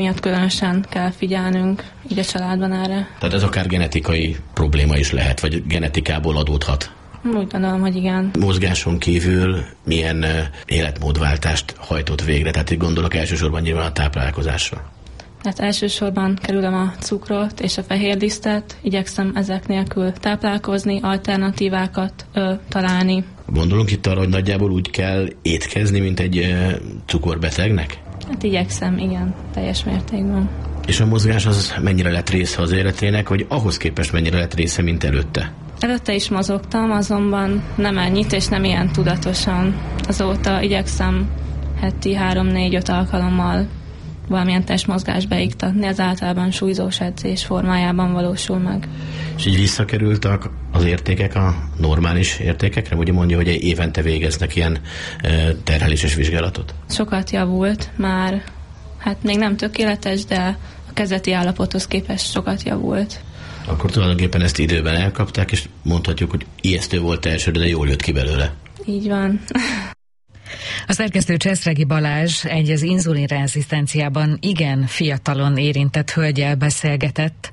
Miatt különösen kell figyelnünk így a családban erre. Tehát ez akár genetikai probléma is lehet, vagy genetikából adódhat? Úgy gondolom, hogy igen. Mozgáson kívül milyen életmódváltást hajtott végre? Tehát itt gondolok elsősorban nyilván a táplálkozásra. Hát elsősorban kerülöm a cukrot és a fehérlisztet, igyekszem ezek nélkül táplálkozni, alternatívákat találni. Gondolunk itt arra, hogy nagyjából úgy kell étkezni, mint egy cukorbetegnek? Hát igyekszem, igen, teljes mértékben. És a mozgás az mennyire lett része az életének, vagy ahhoz képest mennyire lett része, mint előtte? Előtte is mozogtam, azonban nem ennyit, és nem ilyen tudatosan. Azóta igyekszem heti 3-4-5 alkalommal valamilyen testmozgást beiktatni, ez általában súlyzós edzés formájában valósul meg. És így visszakerültek az értékek a normális értékekre? Ugye mondja, hogy évente végeznek ilyen terheléses vizsgálatot? Sokat javult már, hát még nem tökéletes, de a kezdeti állapothoz képest sokat javult. Akkor tulajdonképpen ezt időben elkapták, és mondhatjuk, hogy ijesztő volt elsőre, de jól jött ki belőle. Így van. A szerkesztő Cseszregi Balázs egy az inzulinrezisztenciában igen fiatalon érintett hölggyel beszélgetett.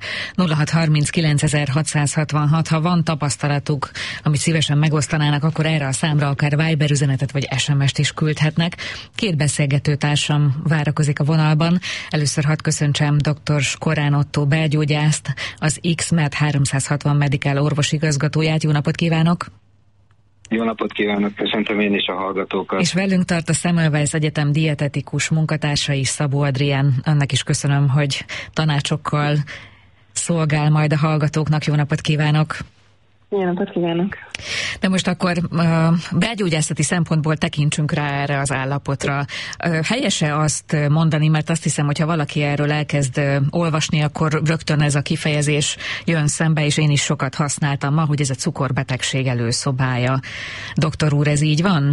0639 ha van tapasztalatuk, amit szívesen megosztanának, akkor erre a számra akár Viber üzenetet vagy SMS-t is küldhetnek. 2 beszélgetőtársam várakozik a vonalban. Először hadd köszöntsem dr. Korán Ottó belgyógyászt, az X-Med 360 Medical orvosigazgatóját. Jó napot kívánok! Jó napot kívánok, köszöntöm én is a hallgatókat. És velünk tart a Semmelweis Egyetem dietetikus munkatársa is, Szabó Adrián. Önnek is köszönöm, hogy tanácsokkal szolgál majd a hallgatóknak. Jó napot kívánok! Jó napot kívánok! De most akkor belgyógyászati szempontból tekintsünk rá erre az állapotra. Helyese azt mondani, mert azt hiszem, hogyha valaki erről elkezd olvasni, akkor rögtön ez a kifejezés jön szembe, és én is sokat használtam ma, hogy ez a cukorbetegség előszobája. Doktor úr, ez így van?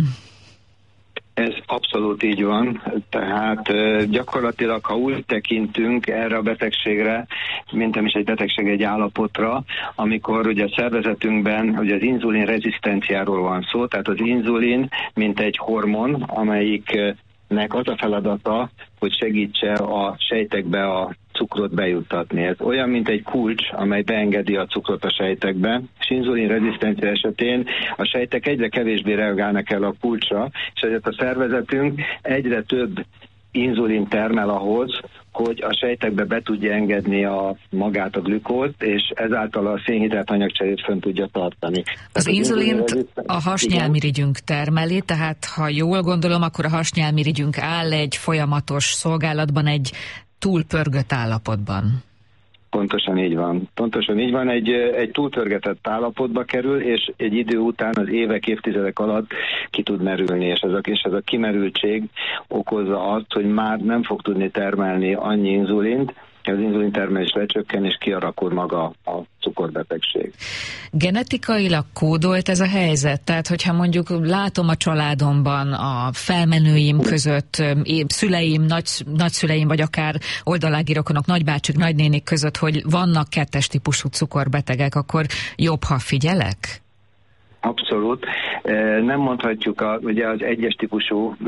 Ez abszolút így van, tehát gyakorlatilag, ha úgy tekintünk erre a betegségre, mint nem is egy betegség, egy állapotra, amikor ugye a szervezetünkben ugye az inzulin rezisztenciáról van szó, tehát az inzulin, mint egy hormon, amelyiknek az a feladata, hogy segítse a sejtekbe a cukrot bejuttatni. Ez olyan, mint egy kulcs, amely beengedi a cukrot a sejtekbe, és inzulin rezisztencia esetén a sejtek egyre kevésbé reagálnak el a kulcsra, és ezért a szervezetünk egyre több inzulin termel ahhoz, hogy a sejtekbe be tudja engedni magát a glükózt, és ezáltal a szénhidrát anyagcserét fönn tudja tartani. Az inzulint a hasnyálmirigyünk termeli, tehát ha jól gondolom, akkor a hasnyálmirigyünk áll egy folyamatos szolgálatban, egy túlpörgött állapotban. Pontosan így van. Egy túlpörgetett állapotba kerül, és egy idő után az évek, évtizedek alatt ki tud merülni, és ez a kimerültség okozza azt, hogy már nem fog tudni termelni annyi inzulint, az inzulin termelés lecsökken, és kialakul maga a cukorbetegség. Genetikailag kódolt ez a helyzet? Tehát, hogyha mondjuk látom a családomban, a felmenőim között, szüleim, nagyszüleim, vagy akár oldalági rokonok, nagybácsik, nagynénik között, hogy vannak 2-es típusú cukorbetegek, akkor jobb, ha figyelek? Abszolút. Nem mondhatjuk ugye az 1-es típusú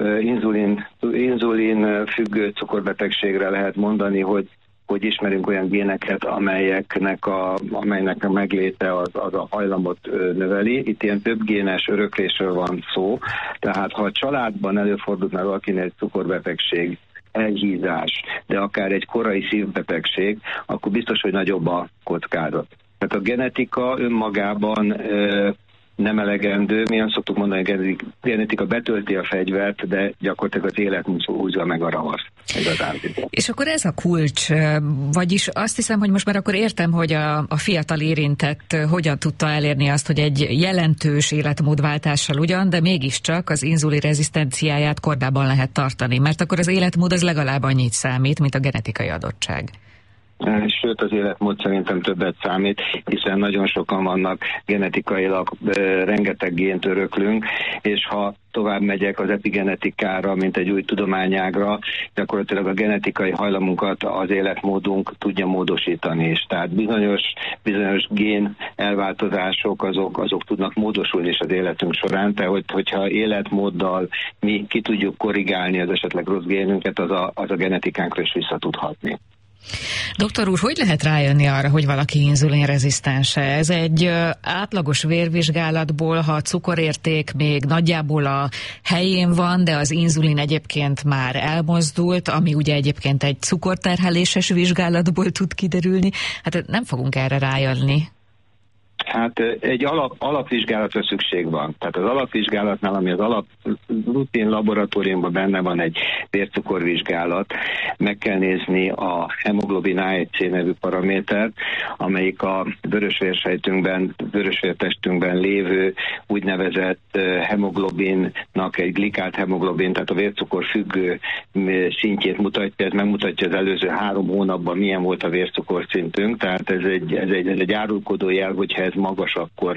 inzulin függő cukorbetegségre lehet mondani, hogy ismerünk olyan géneket, amelynek a megléte az a hajlamot növeli. Itt ilyen több génes öröklésről van szó, tehát ha a családban előfordult már valakinek egy cukorbetegség, elhízás, de akár egy korai szívbetegség, akkor biztos, hogy nagyobb a kockázat. Tehát a genetika önmagában nem elegendő. Mi azt szoktuk mondani, hogy a genetika betölti a fegyvert, de gyakorlatilag az élet húzza meg a ravaszt. És akkor ez a kulcs, vagyis azt hiszem, hogy most már akkor értem, hogy a fiatal érintett hogyan tudta elérni azt, hogy egy jelentős életmódváltással ugyan, de mégiscsak az inzulin rezisztenciáját kordában lehet tartani, mert akkor az életmód az legalább annyit számít, mint a genetikai adottság. Sőt, az életmód szerintem többet számít, hiszen nagyon sokan vannak genetikailag, rengeteg gént öröklünk, és ha tovább megyek az epigenetikára, mint egy új tudományágra, gyakorlatilag a genetikai hajlamunkat az életmódunk tudja módosítani is. Tehát bizonyos gén elváltozások azok tudnak módosulni is az életünk során, tehát hogyha életmóddal mi ki tudjuk korrigálni az esetleg rossz génünket, az a genetikánkra is vissza tud hatni. Doktor úr, hogy lehet rájönni arra, hogy valaki inzulinrezisztense? Ez egy átlagos vérvizsgálatból, ha a cukorérték még nagyjából a helyén van, de az inzulin egyébként már elmozdult, ami ugye egyébként egy cukorterheléses vizsgálatból tud kiderülni, hát nem fogunk erre rájönni. Hát egy alapvizsgálatra szükség van. Tehát az alapvizsgálatnál, ami az rutin laboratóriumban benne van egy vércukorvizsgálat, meg kell nézni a hemoglobin A1C nevű paramétert, amelyik a vörösvértestünkben lévő úgynevezett hemoglobinnak egy glikált hemoglobin, tehát a vércukor függő szintjét mutatja. Ez megmutatja az előző 3 hónapban milyen volt a vércukorszintünk, tehát ez egy árulkodó jel, hogyha ez magas,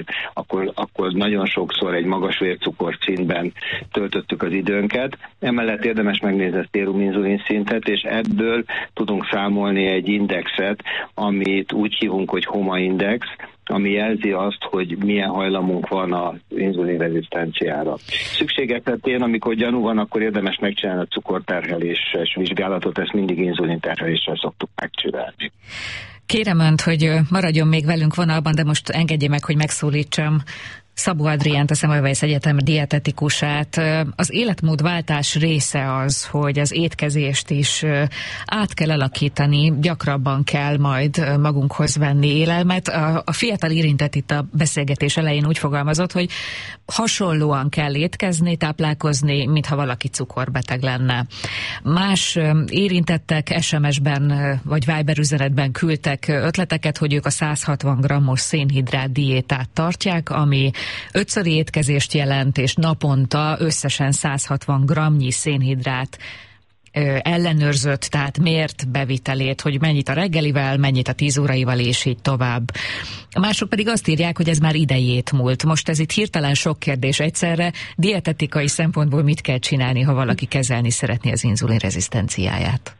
akkor nagyon sokszor egy magas vércukorszintben töltöttük az időnket. Emellett érdemes megnézni a széruminzulin szintet, és ebből tudunk számolni egy indexet, amit úgy hívunk, hogy HOMA index, ami jelzi azt, hogy milyen hajlamunk van az inzulinrezisztenciára. Szükség esetén, amikor gyanú van, akkor érdemes megcsinálni a cukorterheléses vizsgálatot, ezt mindig inzulinterheléssel szoktuk megcsinálni. Kérem Önt, hogy maradjon még velünk vonalban, de most engedje meg, hogy megszólítsam Szabó Adriánt, a Semmelweis Egyetem dietetikusát. Az életmódváltás része az, hogy az étkezést is át kell alakítani, gyakrabban kell majd magunkhoz venni élelmet. A fiatal érintett itt a beszélgetés elején úgy fogalmazott, hogy hasonlóan kell étkezni, táplálkozni, mintha valaki cukorbeteg lenne. Más érintettek SMS-ben vagy Viber üzenetben küldtek ötleteket, hogy ők a 160 g-os szénhidrát diétát tartják, ami 5-szöri étkezést jelent, és naponta összesen 160 g-nyi szénhidrát ellenőrzött, tehát mért bevitelét, hogy mennyit a reggelivel, mennyit a 10 óraival, és így tovább. Mások pedig azt írják, hogy ez már idejét múlt. Most ez itt hirtelen sok kérdés egyszerre. Dietetikai szempontból mit kell csinálni, ha valaki kezelni szeretné az inzulinrezisztenciáját?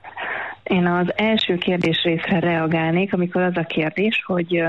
Én az első kérdés részre reagálnék, amikor az a kérdés, hogy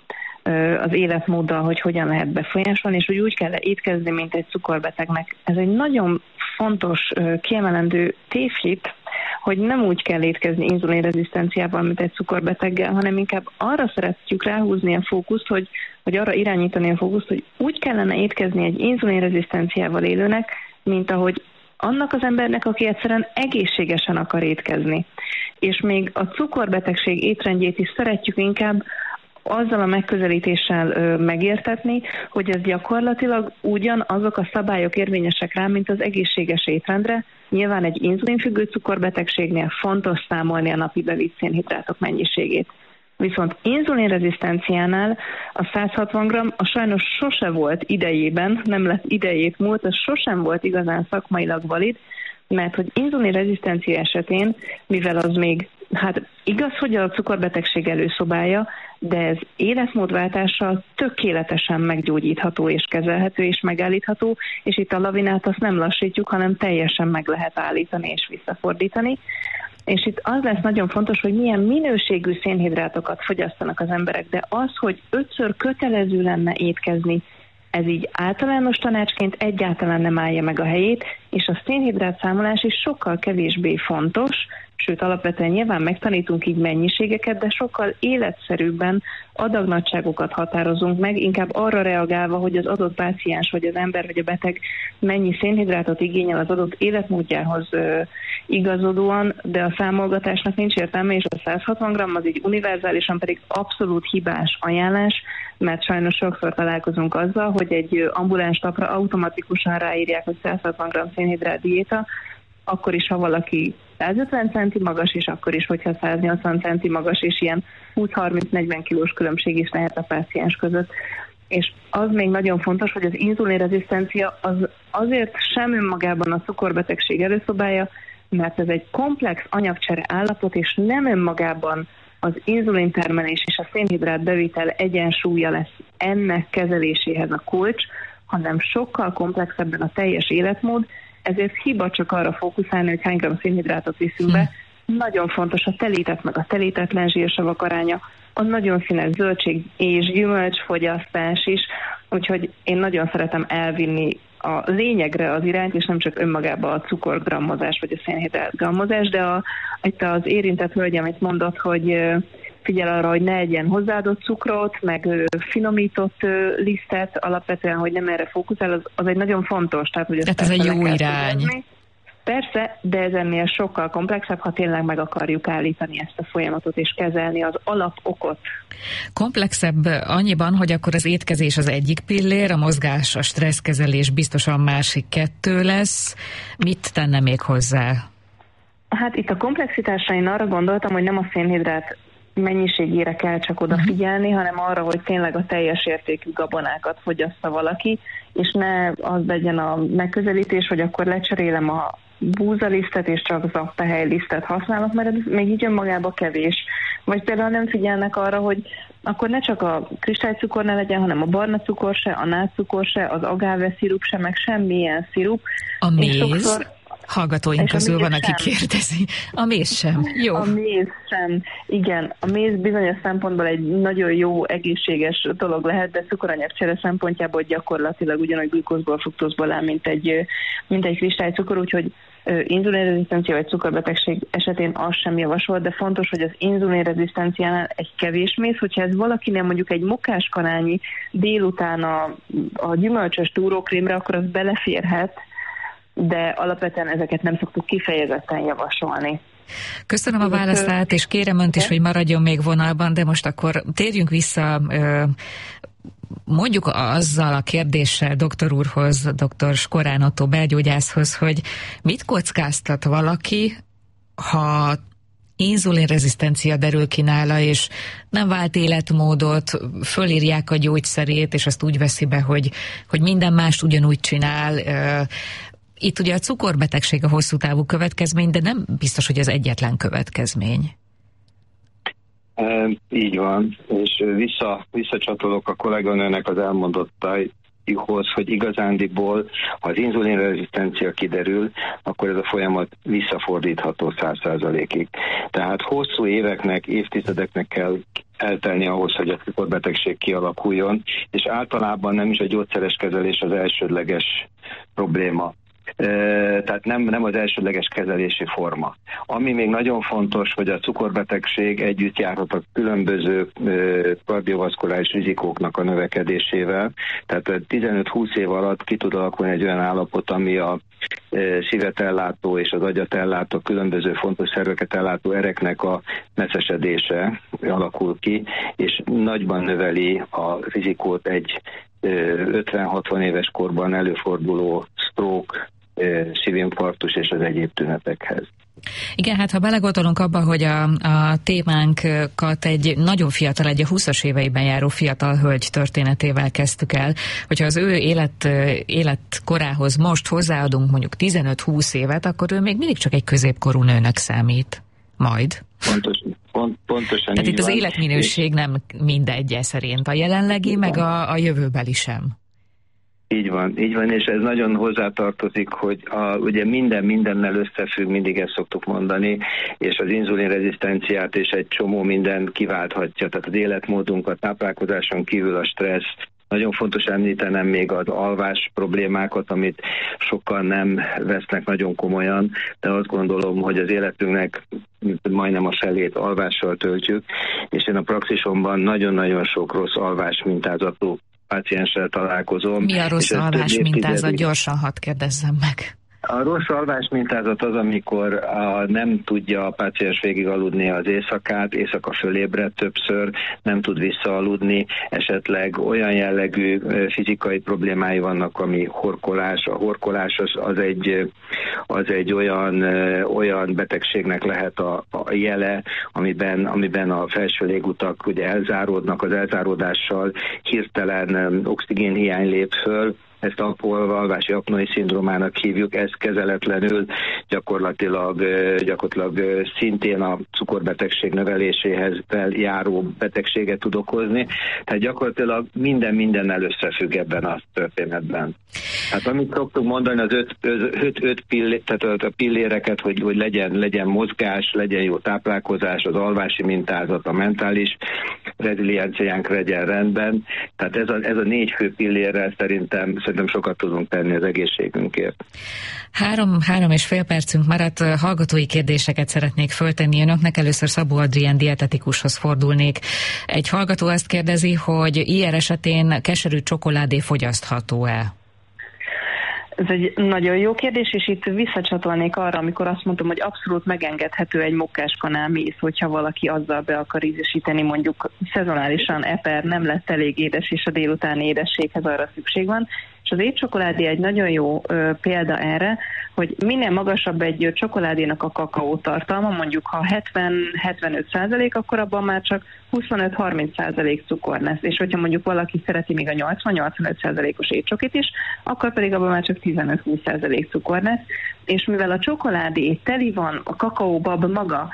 az életmóddal, hogy hogyan lehet befolyásolni, és hogy úgy kell étkezni, mint egy cukorbetegnek. Ez egy nagyon fontos, kiemelendő tévhit, hogy nem úgy kell étkezni inzulinrezisztenciával, mint egy cukorbeteggel, hanem inkább arra szeretjük ráhúzni a fókuszt, hogy arra irányítani a fókuszt, hogy úgy kellene étkezni egy inzulinrezisztenciával élőnek, mint ahogy annak az embernek, aki egyszerűen egészségesen akar étkezni. És még a cukorbetegség étrendjét is szeretjük inkább azzal a megközelítéssel megértetni, hogy ez gyakorlatilag ugyanazok a szabályok érvényesek rá, mint az egészséges étrendre. Nyilván egy inzulinfüggő cukorbetegségnél fontos számolni a napi bevitt szénhidrátok mennyiségét. Viszont inzulinrezisztenciánál a 160 g a sajnos sose volt idejében, nem lett idejét múlt, az sosem volt igazán szakmailag valid, mert hogy inzulinrezisztencia esetén, mivel az még, hát igaz, hogy a cukorbetegség előszobája, de ez életmódváltással tökéletesen meggyógyítható és kezelhető és megállítható, és itt a lavinát azt nem lassítjuk, hanem teljesen meg lehet állítani és visszafordítani. És itt az lesz nagyon fontos, hogy milyen minőségű szénhidrátokat fogyasztanak az emberek, de az, hogy 5-ször kötelező lenne étkezni, ez így általános tanácsként egyáltalán nem állja meg a helyét, és a szénhidrát számolás is sokkal kevésbé fontos, sőt alapvetően nyilván megtanítunk így mennyiségeket, de sokkal életszerűbben adagnagyságokat határozunk meg, inkább arra reagálva, hogy az adott páciens, vagy az ember, vagy a beteg mennyi szénhidrátot igényel az adott életmódjához igazodóan, de a számolgatásnak nincs értelme, és a 160 g az így univerzálisan pedig abszolút hibás ajánlás, mert sajnos sokszor találkozunk azzal, hogy egy ambuláns tapra automatikusan ráírják, hogy 160 g szénhidrát diéta, akkor is, ha valaki 150 centi magas, és akkor is, hogyha 180 centi magas, és ilyen 20-30-40 kilós különbség is lehet a páciens között. És az még nagyon fontos, hogy az inzulinrezisztencia az azért sem önmagában a cukorbetegség előszobája, mert ez egy komplex anyagcsere állapot, és nem önmagában az inzulintermelés és a szénhidrát bevitel egyensúlya lesz ennek kezeléséhez a kulcs, hanem sokkal komplexebben a teljes életmód, ezért hiba csak arra fókuszálni, hogy hány gram szénhidrátot viszünk be. Nagyon fontos a telített meg a telítetlen zsírsavak aránya, a nagyon színes zöldség és gyümölcsfogyasztás is, úgyhogy én nagyon szeretem elvinni a lényegre az irányt, és nem csak önmagában a cukorgrammozás vagy a szénhidrát grammozás, de itt az érintett hölgy, amit mondott, hogy figyel arra, hogy ne egyen hozzáadott cukrot, meg finomított lisztet, alapvetően, hogy nem erre fókuszál, az egy nagyon fontos. Tehát ez egy jó irány. Tudni. Persze, de ez ennél sokkal komplexebb, ha tényleg meg akarjuk állítani ezt a folyamatot és kezelni az alapokot. Komplexebb annyiban, hogy akkor az étkezés az egyik pillér, a mozgás, a stresszkezelés biztosan másik 2 lesz. Mit tenne még hozzá? Hát itt a komplexitásra én arra gondoltam, hogy nem a szénhidrát mennyiségére kell csak odafigyelni, hanem arra, hogy tényleg a teljes értékű gabonákat fogyassza valaki, és ne az legyen a megközelítés, hogy akkor lecserélem a búzalisztet, és csak zappehelylisztet használok, mert ez még így önmagában kevés. Vagy például nem figyelnek arra, hogy akkor ne csak a kristálycukor ne legyen, hanem a barna cukor se, a nátszukor se, az agáve szirup se, meg semmilyen szirup. A méz? Hallgatóink közül van, aki kérdezi. A méz sem. Jó. A méz sem. Igen, a méz bizonyos szempontból egy nagyon jó, egészséges dolog lehet, de cukoranyagcsere szempontjából gyakorlatilag ugyanúgy glükózból, fruktózból áll, mint egy kristálycukor, úgyhogy inzulinrezisztencia vagy cukorbetegség esetén az sem javasol, de fontos, hogy az inzulinrezisztenciánál egy kevés méz, hogyha ez valakinél mondjuk egy mokáskanálnyi délután a gyümölcsös túrókrémre, akkor az beleférhet, de alapvetően ezeket nem szoktuk kifejezetten javasolni. Köszönöm a választát, és kérem önt is, hogy maradjon még vonalban, de most akkor térjünk vissza mondjuk azzal a kérdéssel doktor úrhoz, dr. Skorán Ottó belgyógyászhoz, hogy mit kockáztat valaki, ha inzulinrezisztencia derül ki nála, és nem vált életmódot, fölírják a gyógyszerét, és azt úgy veszi be, hogy minden mást ugyanúgy csinál. Itt ugye a cukorbetegség a hosszú távú következmény, de nem biztos, hogy az egyetlen következmény. Így van, és visszacsatolok a kolléganőnek az elmondottaihoz, hogy igazándiból, ha az inzulinrezisztencia kiderül, akkor ez a folyamat visszafordítható 100%-ig. Tehát hosszú éveknek, évtizedeknek kell eltelni ahhoz, hogy a cukorbetegség kialakuljon, és általában nem is a gyógyszeres kezelés az elsődleges probléma. Tehát nem az elsődleges kezelési forma. Ami még nagyon fontos, hogy a cukorbetegség együtt járhat a különböző kardiovaszkuláris rizikóknak a növekedésével. Tehát 15-20 év alatt ki tud alakulni egy olyan állapot, ami a szívet ellátó és az agyat ellátó, különböző fontos szerveket ellátó ereknek a messzesedése alakul ki, és nagyban növeli a rizikót egy 50-60 éves korban előforduló stroke, szívinfarktus és az egyéb tünetekhez. Igen, hát ha belegondolunk abba, hogy a témánkat egy nagyon fiatal, egy 20-as éveiben járó fiatal hölgy történetével kezdtük el, hogyha az ő életkorához most hozzáadunk mondjuk 15-20 évet, akkor ő még mindig csak egy középkorú nőnek számít. Majd. Pontosan. Tehát itt az életminőség nem mindegy szerint, a jelenlegi, meg a jövőbeli sem. Így van, és ez nagyon hozzátartozik, hogy ugye mindennel összefügg, mindig ezt szoktuk mondani, és az inzulinrezisztenciát és egy csomó minden kiválthatja, tehát az életmódunkat, táplálkozáson kívül a stressz. Nagyon fontos említenem még az alvás problémákat, amit sokan nem vesznek nagyon komolyan, de azt gondolom, hogy az életünknek majdnem a felét alvással töltjük, és én a praxisomban nagyon-nagyon sok rossz alvás mintázatú pácienssel találkozom. Mi a rossz alvás mintázat? Gyorsan hadd kérdezzem meg. A rossz alvás mintázat az, amikor nem tudja a páciens végig aludni az éjszakát, éjszaka fölébred többször, nem tud visszaaludni, esetleg olyan jellegű fizikai problémái vannak, ami horkolás. A horkolás az egy olyan betegségnek lehet a jele, amiben a felső légutak ugye elzáródnak, az elzáródással hirtelen oxigénhiány lép föl, ezt alvási apnoé szindrómának hívjuk, ez kezeletlenül gyakorlatilag szintén a cukorbetegség növeléséhez járó betegséget tud okozni. Tehát gyakorlatilag mindennel összefügg ebben a történetben. Hát amit szoktuk mondani, az öt tehát a pilléreket, hogy legyen mozgás, legyen jó táplálkozás, az alvási mintázat, a mentális rezilienciánk legyen rendben. Tehát ez a 4 fő pillérrel szerintem sokat tudunk tenni az egészségünkért. 3,5 percünk maradt, hallgatói kérdéseket szeretnék föltenni önöknek. Először Szabó Adrián dietetikushoz fordulnék. Egy hallgató azt kérdezi, hogy IR esetén keserű csokoládé fogyasztható-e? Ez egy nagyon jó kérdés, és itt visszacsatolnék arra, amikor azt mondtam, hogy abszolút megengedhető egy mokkáskanál méz, hogyha valaki azzal be akar ízesíteni, mondjuk szezonálisan eper, nem lett elég édes, és a délutáni édességhez arra szükség van. És az étcsokoládé egy nagyon jó példa erre, hogy minél magasabb egy csokoládénak a kakaó tartalma, mondjuk ha 70-75%, akkor abban már csak 25-30% cukor lesz. És hogyha mondjuk valaki szereti még a 80-85%-os étcsokit is, akkor pedig abban már csak 15-20% cukor lesz. És mivel a csokoládé teli van, a kakaóbab maga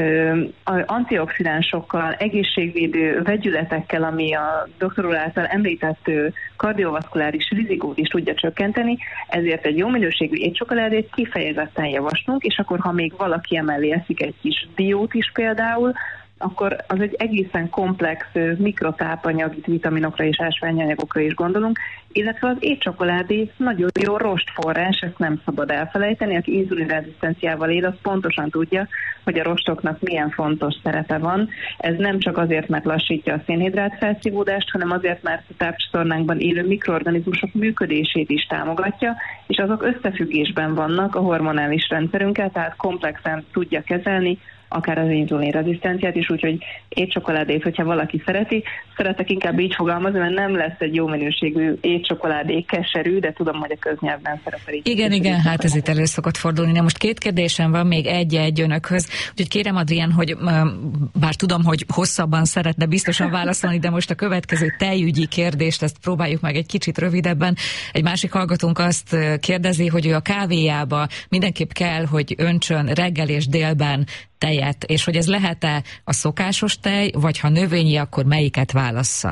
antioxidánsokkal, egészségvédő vegyületekkel, ami a doktor úr által említett kardiovaszkuláris rizikót is tudja csökkenteni, ezért egy jó minőségű étcsokoládét kifejezetten javaslunk, és akkor, ha még valaki emellé eszik egy kis diót is például, akkor az egy egészen komplex mikrotápanyag, itt vitaminokra és ásványanyagokra is gondolunk, illetve az étcsokoládé nagyon jó rostforrás, ezt nem szabad elfelejteni. Aki inzulinrezisztenciával él, az pontosan tudja, hogy a rostoknak milyen fontos szerepe van. Ez nem csak azért, mert lassítja a szénhidrát felszívódást, hanem azért, mert a tápcsatornánkban élő mikroorganizmusok működését is támogatja, és azok összefüggésben vannak a hormonális rendszerünkkel, tehát komplexen tudja kezelni akár az inzulinrezisztenciát is, úgyhogy étcsokoládét, hogyha valaki szeretek inkább így fogalmazni, mert nem lesz egy jó minőségű étcsokoládé keserű, de tudom, hogy a köznyelvben szerepel. Igen, hát ez itt elő szokott fordulni. Na most 2 kérdésem van még egy önökhöz, úgyhogy kérem Adrián, hogy bár tudom, hogy hosszabban szeretne biztosan válaszolni, de most a következő tejügyi kérdést, ezt próbáljuk meg egy kicsit rövidebben. Egy másik hallgatónk azt kérdezi, hogy ő a kávéjába mindenképp kell, hogy öntsön reggel és délben tejet, és hogy ez lehet-e a szokásos tej, vagy ha növényi, akkor melyiket válassza?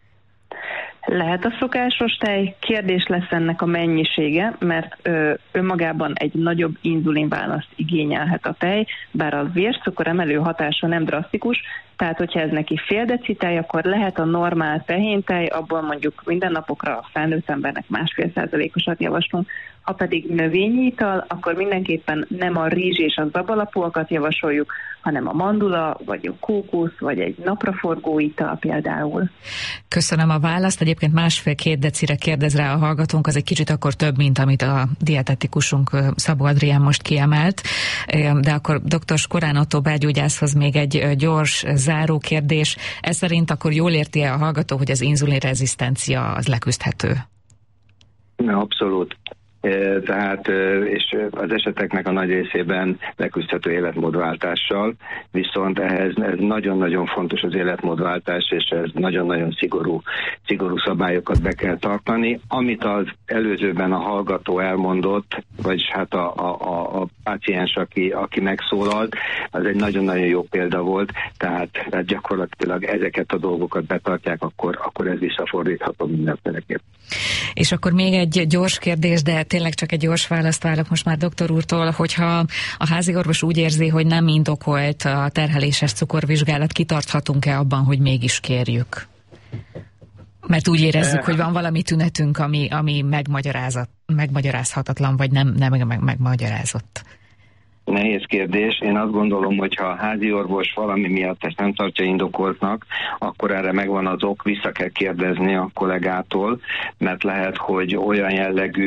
Lehet a szokásos tej, kérdés lesz ennek a mennyisége, mert önmagában egy nagyobb inzulinválaszt igényelhet a tej, bár a vércukor emelő hatása nem drasztikus, tehát hogyha ez neki fél deci tej, akkor lehet a normál tehéntej, abból mondjuk mindennapokra a felnőtt embernek 1,5%-osat javaslunk. Ha pedig növényi ital, akkor mindenképpen nem a rizs és a zabalapúakat javasoljuk, hanem a mandula, vagy a kókusz, vagy egy napraforgó ital például. Köszönöm a választ. Egyébként 1,5-2 decire kérdez rá a hallgatónk, az egy kicsit akkor több, mint amit a dietetikusunk Szabó Adrián most kiemelt. De akkor dr. Skorán Ottó belgyógyászhoz még egy gyors záró kérdés. Ez szerint akkor jól érti-e a hallgató, hogy az inzulinrezisztencia az leküzdhető? Abszolút. Tehát, és az eseteknek a nagy részében leküzdhető életmódváltással, viszont ehhez nagyon-nagyon fontos az életmódváltás, és ez nagyon-nagyon szigorú szabályokat be kell tartani. Amit az előzőben a hallgató elmondott, vagyis hát a páciens, aki megszólalt, az egy nagyon-nagyon jó példa volt, tehát gyakorlatilag ezeket a dolgokat betartják, akkor ez visszafordítható mindenféleképp. És akkor még egy gyors kérdés, de tényleg csak egy gyors választ várok most már doktor úrtól, hogyha a háziorvos úgy érzi, hogy nem indokolt a terheléses cukorvizsgálat, kitarthatunk-e abban, hogy mégis kérjük? Mert úgy érezzük, hogy van valami tünetünk, ami megmagyarázhatatlan, vagy nem megmagyarázott. Nehéz kérdés. Én azt gondolom, hogy ha a háziorvos valami miatt ezt nem tartja indokoltnak, akkor erre megvan az ok, vissza kell kérdezni a kollégától, mert lehet, hogy olyan jellegű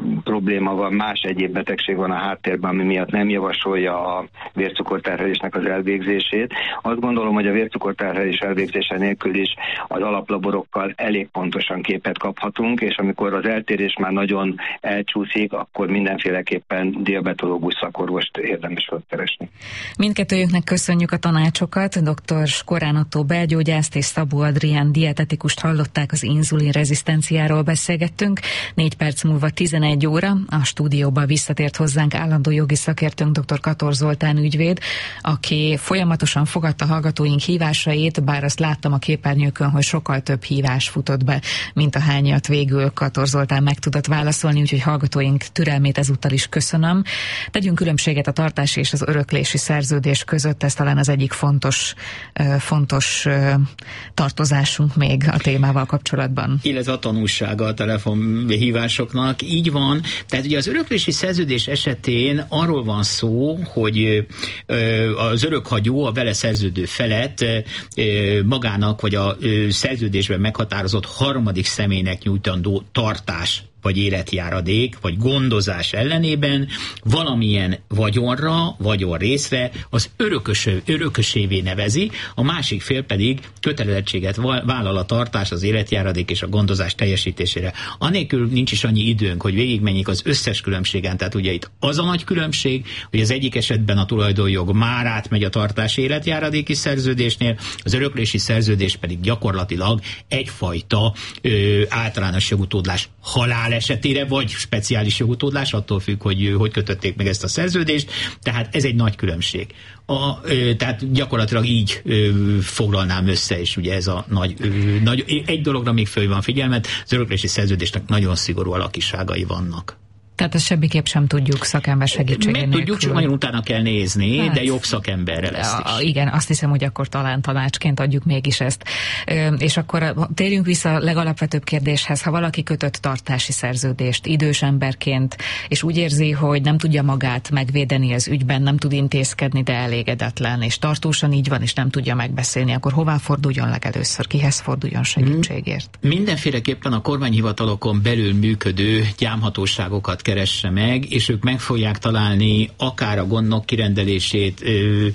probléma van, más egyéb betegség van a háttérben, ami miatt nem javasolja a vércukorterhelésnek az elvégzését. Azt gondolom, hogy a vércukorterhelés elvégzése nélkül is az alaplaborokkal elég pontosan képet kaphatunk, és amikor az eltérés már nagyon elcsúszik, akkor mindenféleképpen diabetológus szakorvost érdemes felkeresni. Mindkettőjüknek köszönjük a tanácsokat. Dr. Skorán Ottó belgyógyászt és Szabó Adrián dietetikust hallották, az inzulin rezisztenciáról beszélgettünk. 4 perc múlva 11 óra. A stúdióba visszatért hozzánk állandó jogi szakértőnk, dr. Kator Zoltán ügyvéd, aki folyamatosan fogadta hallgatóink hívásait, bár azt láttam a képernyőkön, hogy sokkal több hívás futott be, mint ahányat végül Kator Zoltán meg tudott válaszolni, úgyhogy hallgatóink türelmét ezúttal is köszönöm. Tegyünk különbséget a tartási és az öröklési szerződés között, ez talán az egyik fontos tartozásunk még a témával kapcsolatban. Illetve a tanulsága a telefonhívásoknak. Így van. Tehát ugye az öröklési szerződés esetén arról van szó, hogy az örökhagyó a vele szerződő felett magának vagy a szerződésben meghatározott harmadik személynek nyújtandó tartás vagy életjáradék, vagy gondozás ellenében valamilyen vagyonra, vagyonrészre az örökösévé nevezi, a másik fél pedig kötelezettséget vállal a tartás, az életjáradék és a gondozás teljesítésére. Anélkül nincs is annyi időnk, hogy végigmenjék az összes különbségen. Tehát ugye itt az a nagy különbség, hogy az egyik esetben a tulajdonjog már átmegy a tartási életjáradéki szerződésnél, az öröklési szerződés pedig gyakorlatilag egyfajta általános jogutódlás halál esetére, vagy speciális jogutódlás, attól függ, hogy kötötték meg ezt a szerződést, tehát ez egy nagy különbség. Tehát gyakorlatilag így foglalnám össze, és ugye ez a nagy egy dologra még föl van figyelmet, az öröklési szerződésnek nagyon szigorú alakiságai vannak. Tehát ezt semmiképp sem tudjuk szakember segítségével. Meg tudjuk, csak nagyon utána kell nézni, de jobb szakemberre lesz is. Igen, azt hiszem, hogy akkor talán tanácsként adjuk mégis ezt. És akkor térjünk vissza a legalapvetőbb kérdéshez. Ha valaki kötött tartási szerződést idős emberként, és úgy érzi, hogy nem tudja magát megvédeni az ügyben, nem tud intézkedni, de elégedetlen, és tartósan így van, és nem tudja megbeszélni, akkor hová forduljon legelőször? Kihez forduljon segítségért? Mindenféleképpen a kormányhivatalokon belül működő gyámhatóságokat keresse meg, és ők meg fogják találni akár a gondnok kirendelését,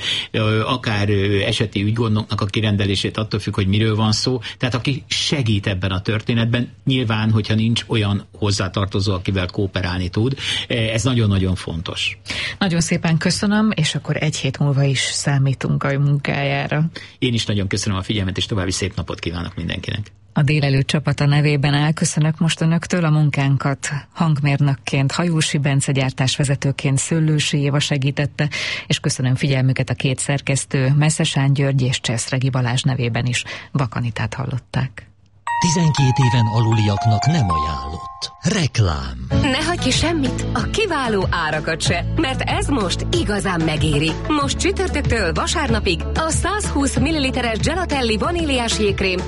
akár eseti ügygondnoknak a kirendelését, attól függ, hogy miről van szó. Tehát aki segít ebben a történetben, nyilván, hogyha nincs olyan hozzátartozó, akivel kooperálni tud, ez nagyon-nagyon fontos. Nagyon szépen köszönöm, és akkor 1 hét múlva is számítunk a munkájára. Én is nagyon köszönöm a figyelmet, és további szép napot kívánok mindenkinek. A Délelőtt csapata nevében elköszönök most önöktől. A munkánkat hangmérnökként Hajósi Bence, gyártásvezetőként Szőlősi Éva segítette, és köszönöm figyelmüket a 2 szerkesztő, Messzesán György és Cseszregi Balázs nevében is. Bakanitát hallották. 12 éven aluliaknak nem ajánlott. Reklám. Ne hagyj ki semmit, a kiváló árakat se, mert ez most igazán megéri. Most csütörtöktől vasárnapig a 120 ml-es Gelatelli vaníliás jégkrém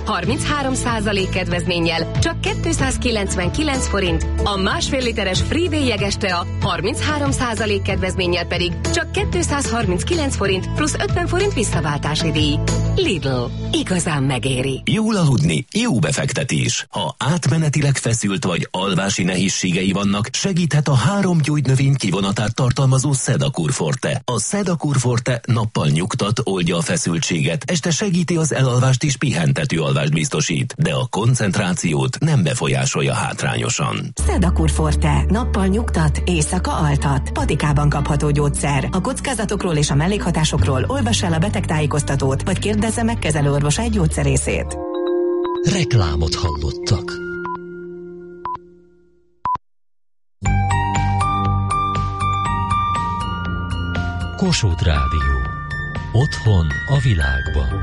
33% kedvezménnyel csak 299 forint, a 1,5 literes Freeway jeges tea 33% kedvezménnyel pedig csak 239 forint plusz 50 forint visszaváltási díj. Lidl. Igazán megéri. Jól aludni, jó befektetés. Ha átmenetileg feszült vagy alvási nehézségei vannak, segíthet a 3 gyógynövény kivonatát tartalmazó Sedakur Forte. A Sedakur Forte nappal nyugtat, oldja a feszültséget, este segíti az elalvást és pihentető alvást biztosít, de a koncentrációt nem befolyásolja hátrányosan. Sedakur Forte. Nappal nyugtat, éjszaka altat. Patikában kapható gyógyszer. A kockázatokról és a mellékhatásokról olvass el a betegtájékoztatót, vagy kérdezze meg kezelőorvosát gyógyszerészét. Reklámot hallottak. Kossuth Rádió. Otthon a világban.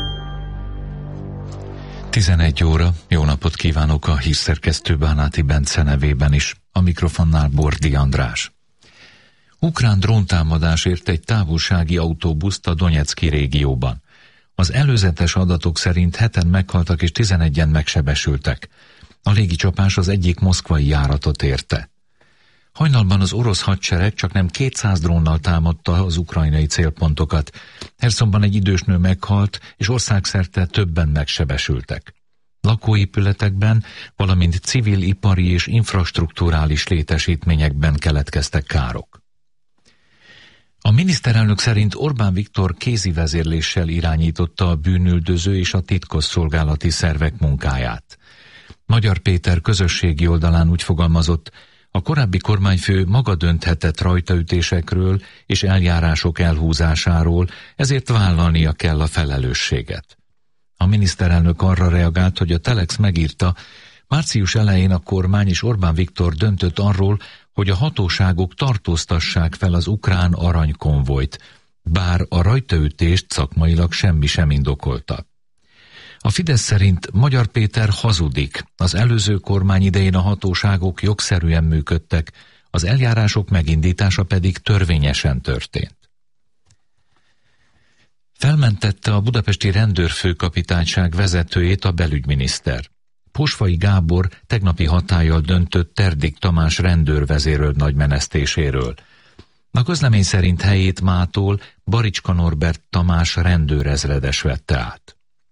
11 óra. Jó napot kívánok a hírszerkesztő Bánáti Bence nevében is. A mikrofonnál Bordi András. Ukrán dróntámadás ért egy távolsági autóbuszt a Donecki régióban. Az előzetes adatok szerint 7-en meghaltak és 11-en megsebesültek. A légicsapás az egyik moszkvai járatot érte. Hajnalban az orosz hadsereg csaknem 200 drónnal támadta az ukrajnai célpontokat. Hersonban egy idős nő meghalt, és országszerte többen megsebesültek. lakóépületekben, valamint civil, ipari és infrastrukturális létesítményekben keletkeztek károk. A miniszterelnök szerint Orbán Viktor kézi vezérléssel irányította a bűnüldöző és a titkosszolgálati szervek munkáját. Magyar Péter közösségi oldalán úgy fogalmazott, a korábbi kormányfő maga dönthetett rajtaütésekről és eljárások elhúzásáról, ezért vállalnia kell a felelősséget. A miniszterelnök arra reagált, hogy a Telex megírta, március elején a kormány és Orbán Viktor döntött arról, hogy a hatóságok tartóztassák fel az ukrán aranykonvojt, bár a rajtaütést szakmailag semmi sem indokolta. A Fidesz szerint Magyar Péter hazudik, az előző kormány idején a hatóságok jogszerűen működtek, az eljárások megindítása pedig törvényesen történt. Felmentette a budapesti rendőrfőkapitányság vezetőjét a belügyminiszter. Posvai Gábor tegnapi hatállyal döntött Terdik Tamás rendőrvezérőr nagymenesztéséről. A közlemény szerint helyét mától Baricska Norbert Tamás rendőrezredes vette át.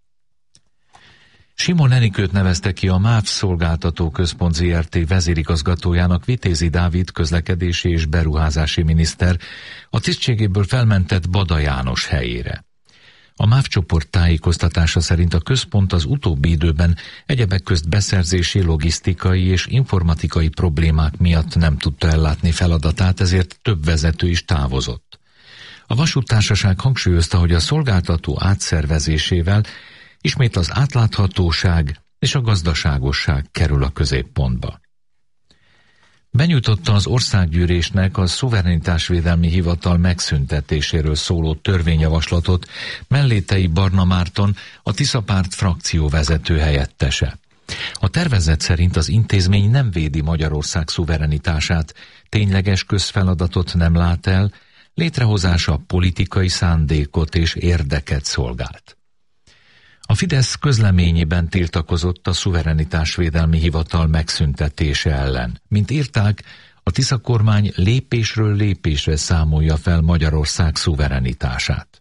Simon Enikőt nevezte ki a MÁV Szolgáltató Központ Zrt. Vezérigazgatójának Vitézi Dávid közlekedési és beruházási miniszter a tisztségéből felmentett Bada János helyére. A MÁV csoport tájékoztatása szerint a központ az utóbbi időben egyebek közt beszerzési, logisztikai és informatikai problémák miatt nem tudta ellátni feladatát, ezért több vezető is távozott. A vasúttársaság hangsúlyozta, hogy a szolgáltató átszervezésével ismét az átláthatóság és a gazdaságosság kerül a középpontba. Benyújtotta az országgyűlésnek a szuverenitásvédelmi hivatal megszüntetéséről szóló törvényjavaslatot Mellétei Barna Márton, a Tisza Párt frakcióvezető helyettese. A tervezet szerint az intézmény nem védi Magyarország szuverenitását, tényleges közfeladatot nem lát el, létrehozása politikai szándékot és érdeket szolgált. A Fidesz közleményében tiltakozott a szuverenitásvédelmi hivatal megszüntetése ellen. Mint írták, a Tisza kormány lépésről lépésre számolja fel Magyarország szuverenitását.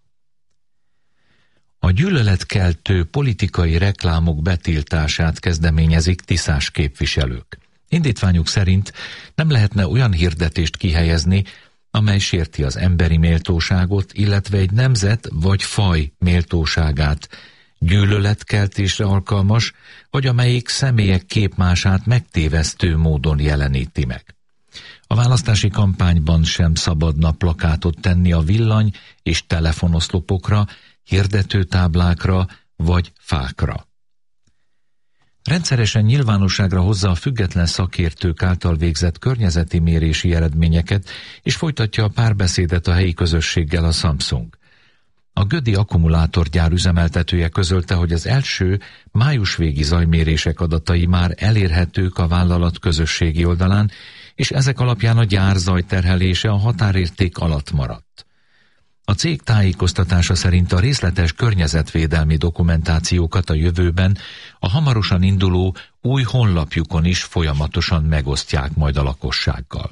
A gyűlöletkeltő politikai reklámok betiltását kezdeményezik tiszás képviselők. Indítványuk szerint nem lehetne olyan hirdetést kihelyezni, amely sérti az emberi méltóságot, illetve egy nemzet vagy faj méltóságát, gyűlöletkeltésre alkalmas, vagy amelyik személyek képmását megtévesztő módon jeleníti meg. A választási kampányban sem szabadna plakátot tenni a villany- és telefonoszlopokra, hirdetőtáblákra vagy fákra. Rendszeresen nyilvánosságra hozza a független szakértők által végzett környezeti mérési eredményeket, és folytatja a párbeszédet a helyi közösséggel a Samsung. A gödi akkumulátorgyár üzemeltetője közölte, hogy az első május végi zajmérések adatai már elérhetők a vállalat közösségi oldalán, és ezek alapján a gyár zajterhelése a határérték alatt maradt. A cég tájékoztatása szerint a részletes környezetvédelmi dokumentációkat a jövőben a hamarosan induló új honlapjukon is folyamatosan megosztják majd a lakossággal.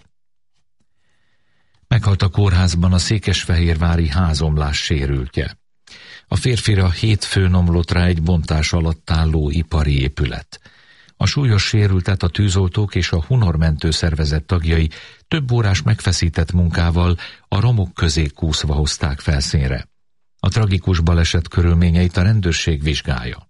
Meghalt a kórházban a székesfehérvári házomlás sérültje. A férfira hétfőn omlott rá egy bontás alatt álló ipari épület. A súlyos sérültet a tűzoltók és a Hunor mentőszervezet tagjai több órás megfeszített munkával a romok közé kúszva hozták felszínre. A tragikus baleset körülményeit a rendőrség vizsgálja.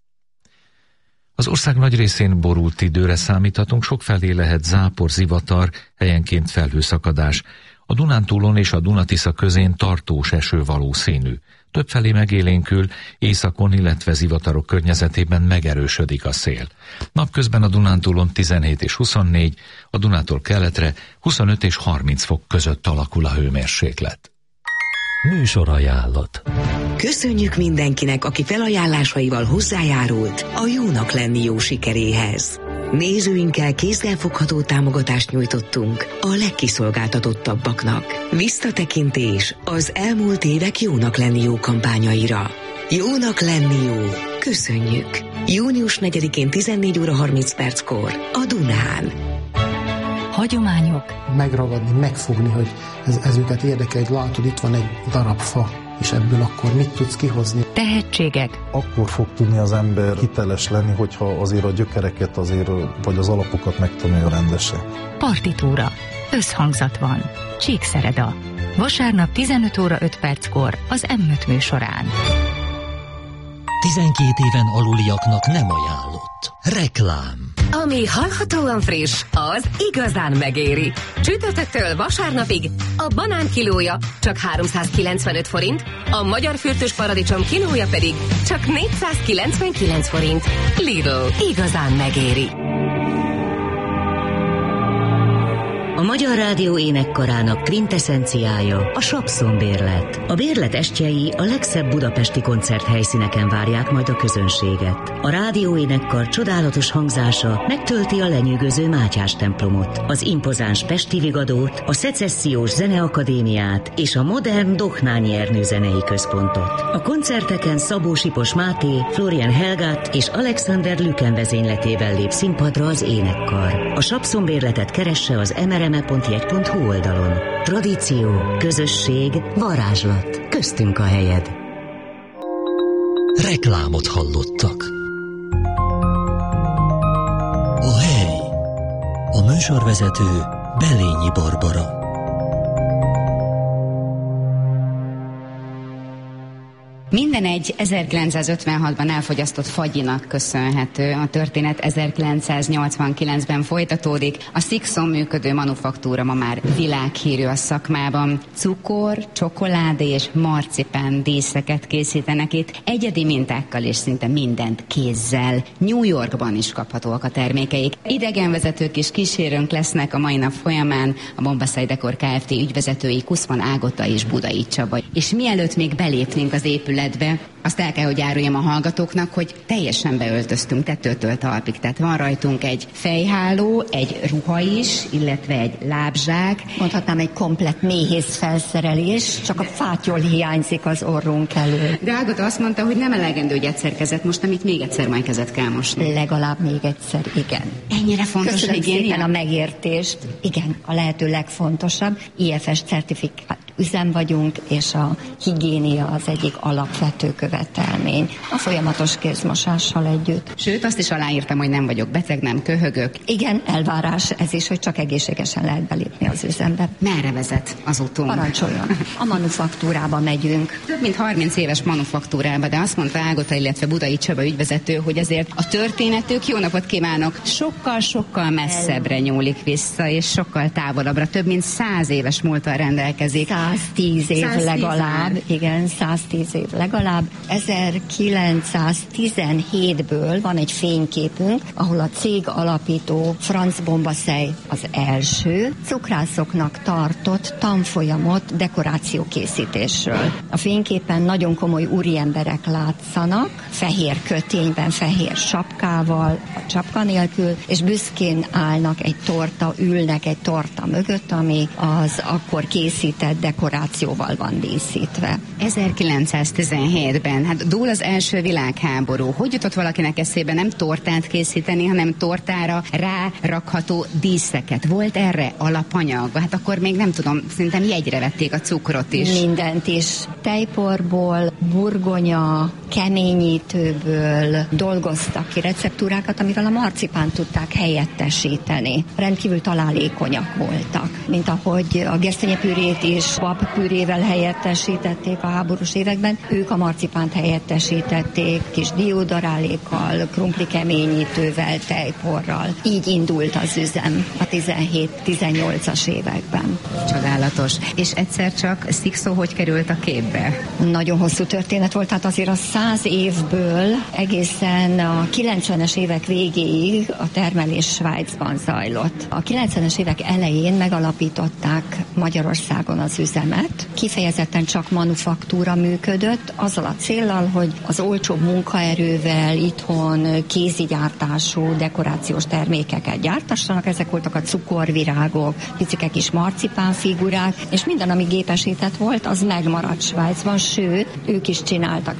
Az ország nagy részén borult időre számíthatunk, sokfelé lehet zápor, zivatar, helyenként felhőszakadás. A Dunántúlon és a Dunatisza közén tartós eső valószínű. Többfelé megélénkül, északon, illetve zivatarok környezetében megerősödik a szél. Napközben a Dunántúlon 17 és 24, a Dunától keletre 25 és 30 fok között alakul a hőmérséklet. Műsorajánlat. Köszönjük mindenkinek, aki felajánlásaival hozzájárult a Jónak lenni jó sikeréhez. Nézőinkkel kézzelfogható támogatást nyújtottunk a legkiszolgáltatottabbaknak. Visszatekintés az elmúlt évek Jónak lenni jó kampányaira. Jónak lenni jó. Köszönjük. Június 4-én 14 óra 30 perckor a Dunán. Hagyományok. Megragadni, megfogni, hogy ez őket érdekel, hogy látod, itt van egy darab fa, és ebből akkor mit tudsz kihozni? Tehetségek. Akkor fog tudni az ember hiteles lenni, hogyha azért a gyökereket vagy az alapokat megtanulja rendesen. Partitúra. Összhangzat van. Csíkszereda. Vasárnap 15 óra 5 perckor az M5 műsorán. 12 éven aluliaknak nem ajánlott. Reklám. Ami hallhatóan friss, az igazán megéri. Csütörtöktől vasárnapig a banán kilója csak 395 forint, a magyar fürtös paradicsom kilója pedig csak 499 forint. Lidl, igazán megéri. A Magyar Rádió énekkarának kvintessenciája a Sapszon-bérlet. A bérlet estjei a legszebb budapesti koncerthelyszíneken várják majd a közönséget. A rádió énekkar csodálatos hangzása megtölti a lenyűgöző Mátyás templomot, az impozáns Pesti Vigadót, a Szecessziós Zeneakadémiát és a modern Dohnányi Ernő zenei központot. A koncerteken Szabó Sipos Máté, Florian Helgát és Alexander Lüken vezényletével lép színpadra az énekkar. A Sapszon-bérletet keresse az mrme.jegy.hu oldalon. Tradíció, közösség, varázslat. Köztünk a helyed. Reklámot hallottak. A hely. A műsorvezető Belényi Barbara. Minden egy 1956-ban elfogyasztott fagyinak köszönhető. A történet 1989-ben folytatódik. A Szikszon működő manufaktúra ma már világhírű a szakmában. Cukor, csokoládé és marcipán díszeket készítenek itt, egyedi mintákkal és szinte mindent kézzel. New Yorkban is kaphatóak a termékeik. Idegenvezetők is kísérőnk lesznek a mai nap folyamán. A Bombaszai Dekor Kft. Ügyvezetői Kuszman Ágota és Budai Csaba. És mielőtt még belépnénk az épületbe, azt el kell, hogy áruljam a hallgatóknak, hogy teljesen beöltöztünk tetőtől talpig. Tehát van rajtunk egy fejháló, egy ruha is, illetve egy lábzsák. Mondhatnám egy komplett méhész felszerelés, csak a fátyol hiányzik az orrunk elől. De Ágota azt mondta, hogy nem elegendő, hogy egyszer kezet most, amit még egyszer majd kezet kell mosni. Legalább még egyszer, igen. Ennyire fontos. Köszönöm szépen a megértést. Igen, a lehető legfontosabb. IFS certifikát üzem vagyunk, és a higiénia az egyik alapvető követelmény. A folyamatos kézmosással együtt. Sőt, azt is aláírtam, hogy nem vagyok beteg, nem köhögök. Igen, elvárás ez is, hogy csak egészségesen lehet belépni az üzembe. Merre vezet az utunk? Parancsoljon. A manufaktúrába megyünk. Több mint 30 éves manufaktúrába, de azt mondta Ágota, illetve Budai Csaba ügyvezető, hogy azért a történetük, jó napot kívánok, sokkal-sokkal messzebbre nyúlik vissza, és sokkal távolabbra, több mint 100 éves múlttal rendelkezik. 110 év 110 legalább, igen, 110 év legalább. 1917-ből van egy fényképünk, ahol a cég alapító Franz Bombaszej az első cukrászoknak tartott tanfolyamot dekorációkészítésről. A fényképen nagyon komoly úriemberek látszanak, fehér kötényben, fehér sapkával, a csapka nélkül, és büszkén állnak egy torta, ülnek egy torta mögött, ami az akkor készített dekorációval van díszítve. 1917-ben, hát dúl az első világháború. Hogy jutott valakinek eszébe nem tortát készíteni, hanem tortára rárakható díszeket? Volt erre alapanyag? Hát akkor még nem tudom, szerintem jegyre vették a cukrot is. Mindent is. Tejporból, burgonya, keményítőből dolgoztak ki receptúrákat, amivel a marcipánt tudták helyettesíteni. Rendkívül találékonyak voltak, mint ahogy a gesztenyepürét is babpürével helyettesítették a háborús években, ők a marcipánt helyettesítették kis diódarálékkal, krumpli keményítővel, tejporral. Így indult az üzem a 17-18-as években. Csodálatos. És egyszer csak Szikszó hogy került a képbe? Nagyon hosszú történet volt, tehát azért a 100 évből egészen a 90-es évek végéig a termelés Svájcban zajlott. A 90-es évek elején megalapították Magyarországon az üzemet. Kifejezetten csak manufaktúra működött, azzal a céllal, hogy az olcsóbb munkaerővel itthon kézigyártású dekorációs termékeket gyártassanak. Ezek voltak a cukorvirágok, picike kis marcipánfigurák, és minden, ami gépesített volt, az megmaradt Svájcban, sőt, ők is csináltak cukorvirágot,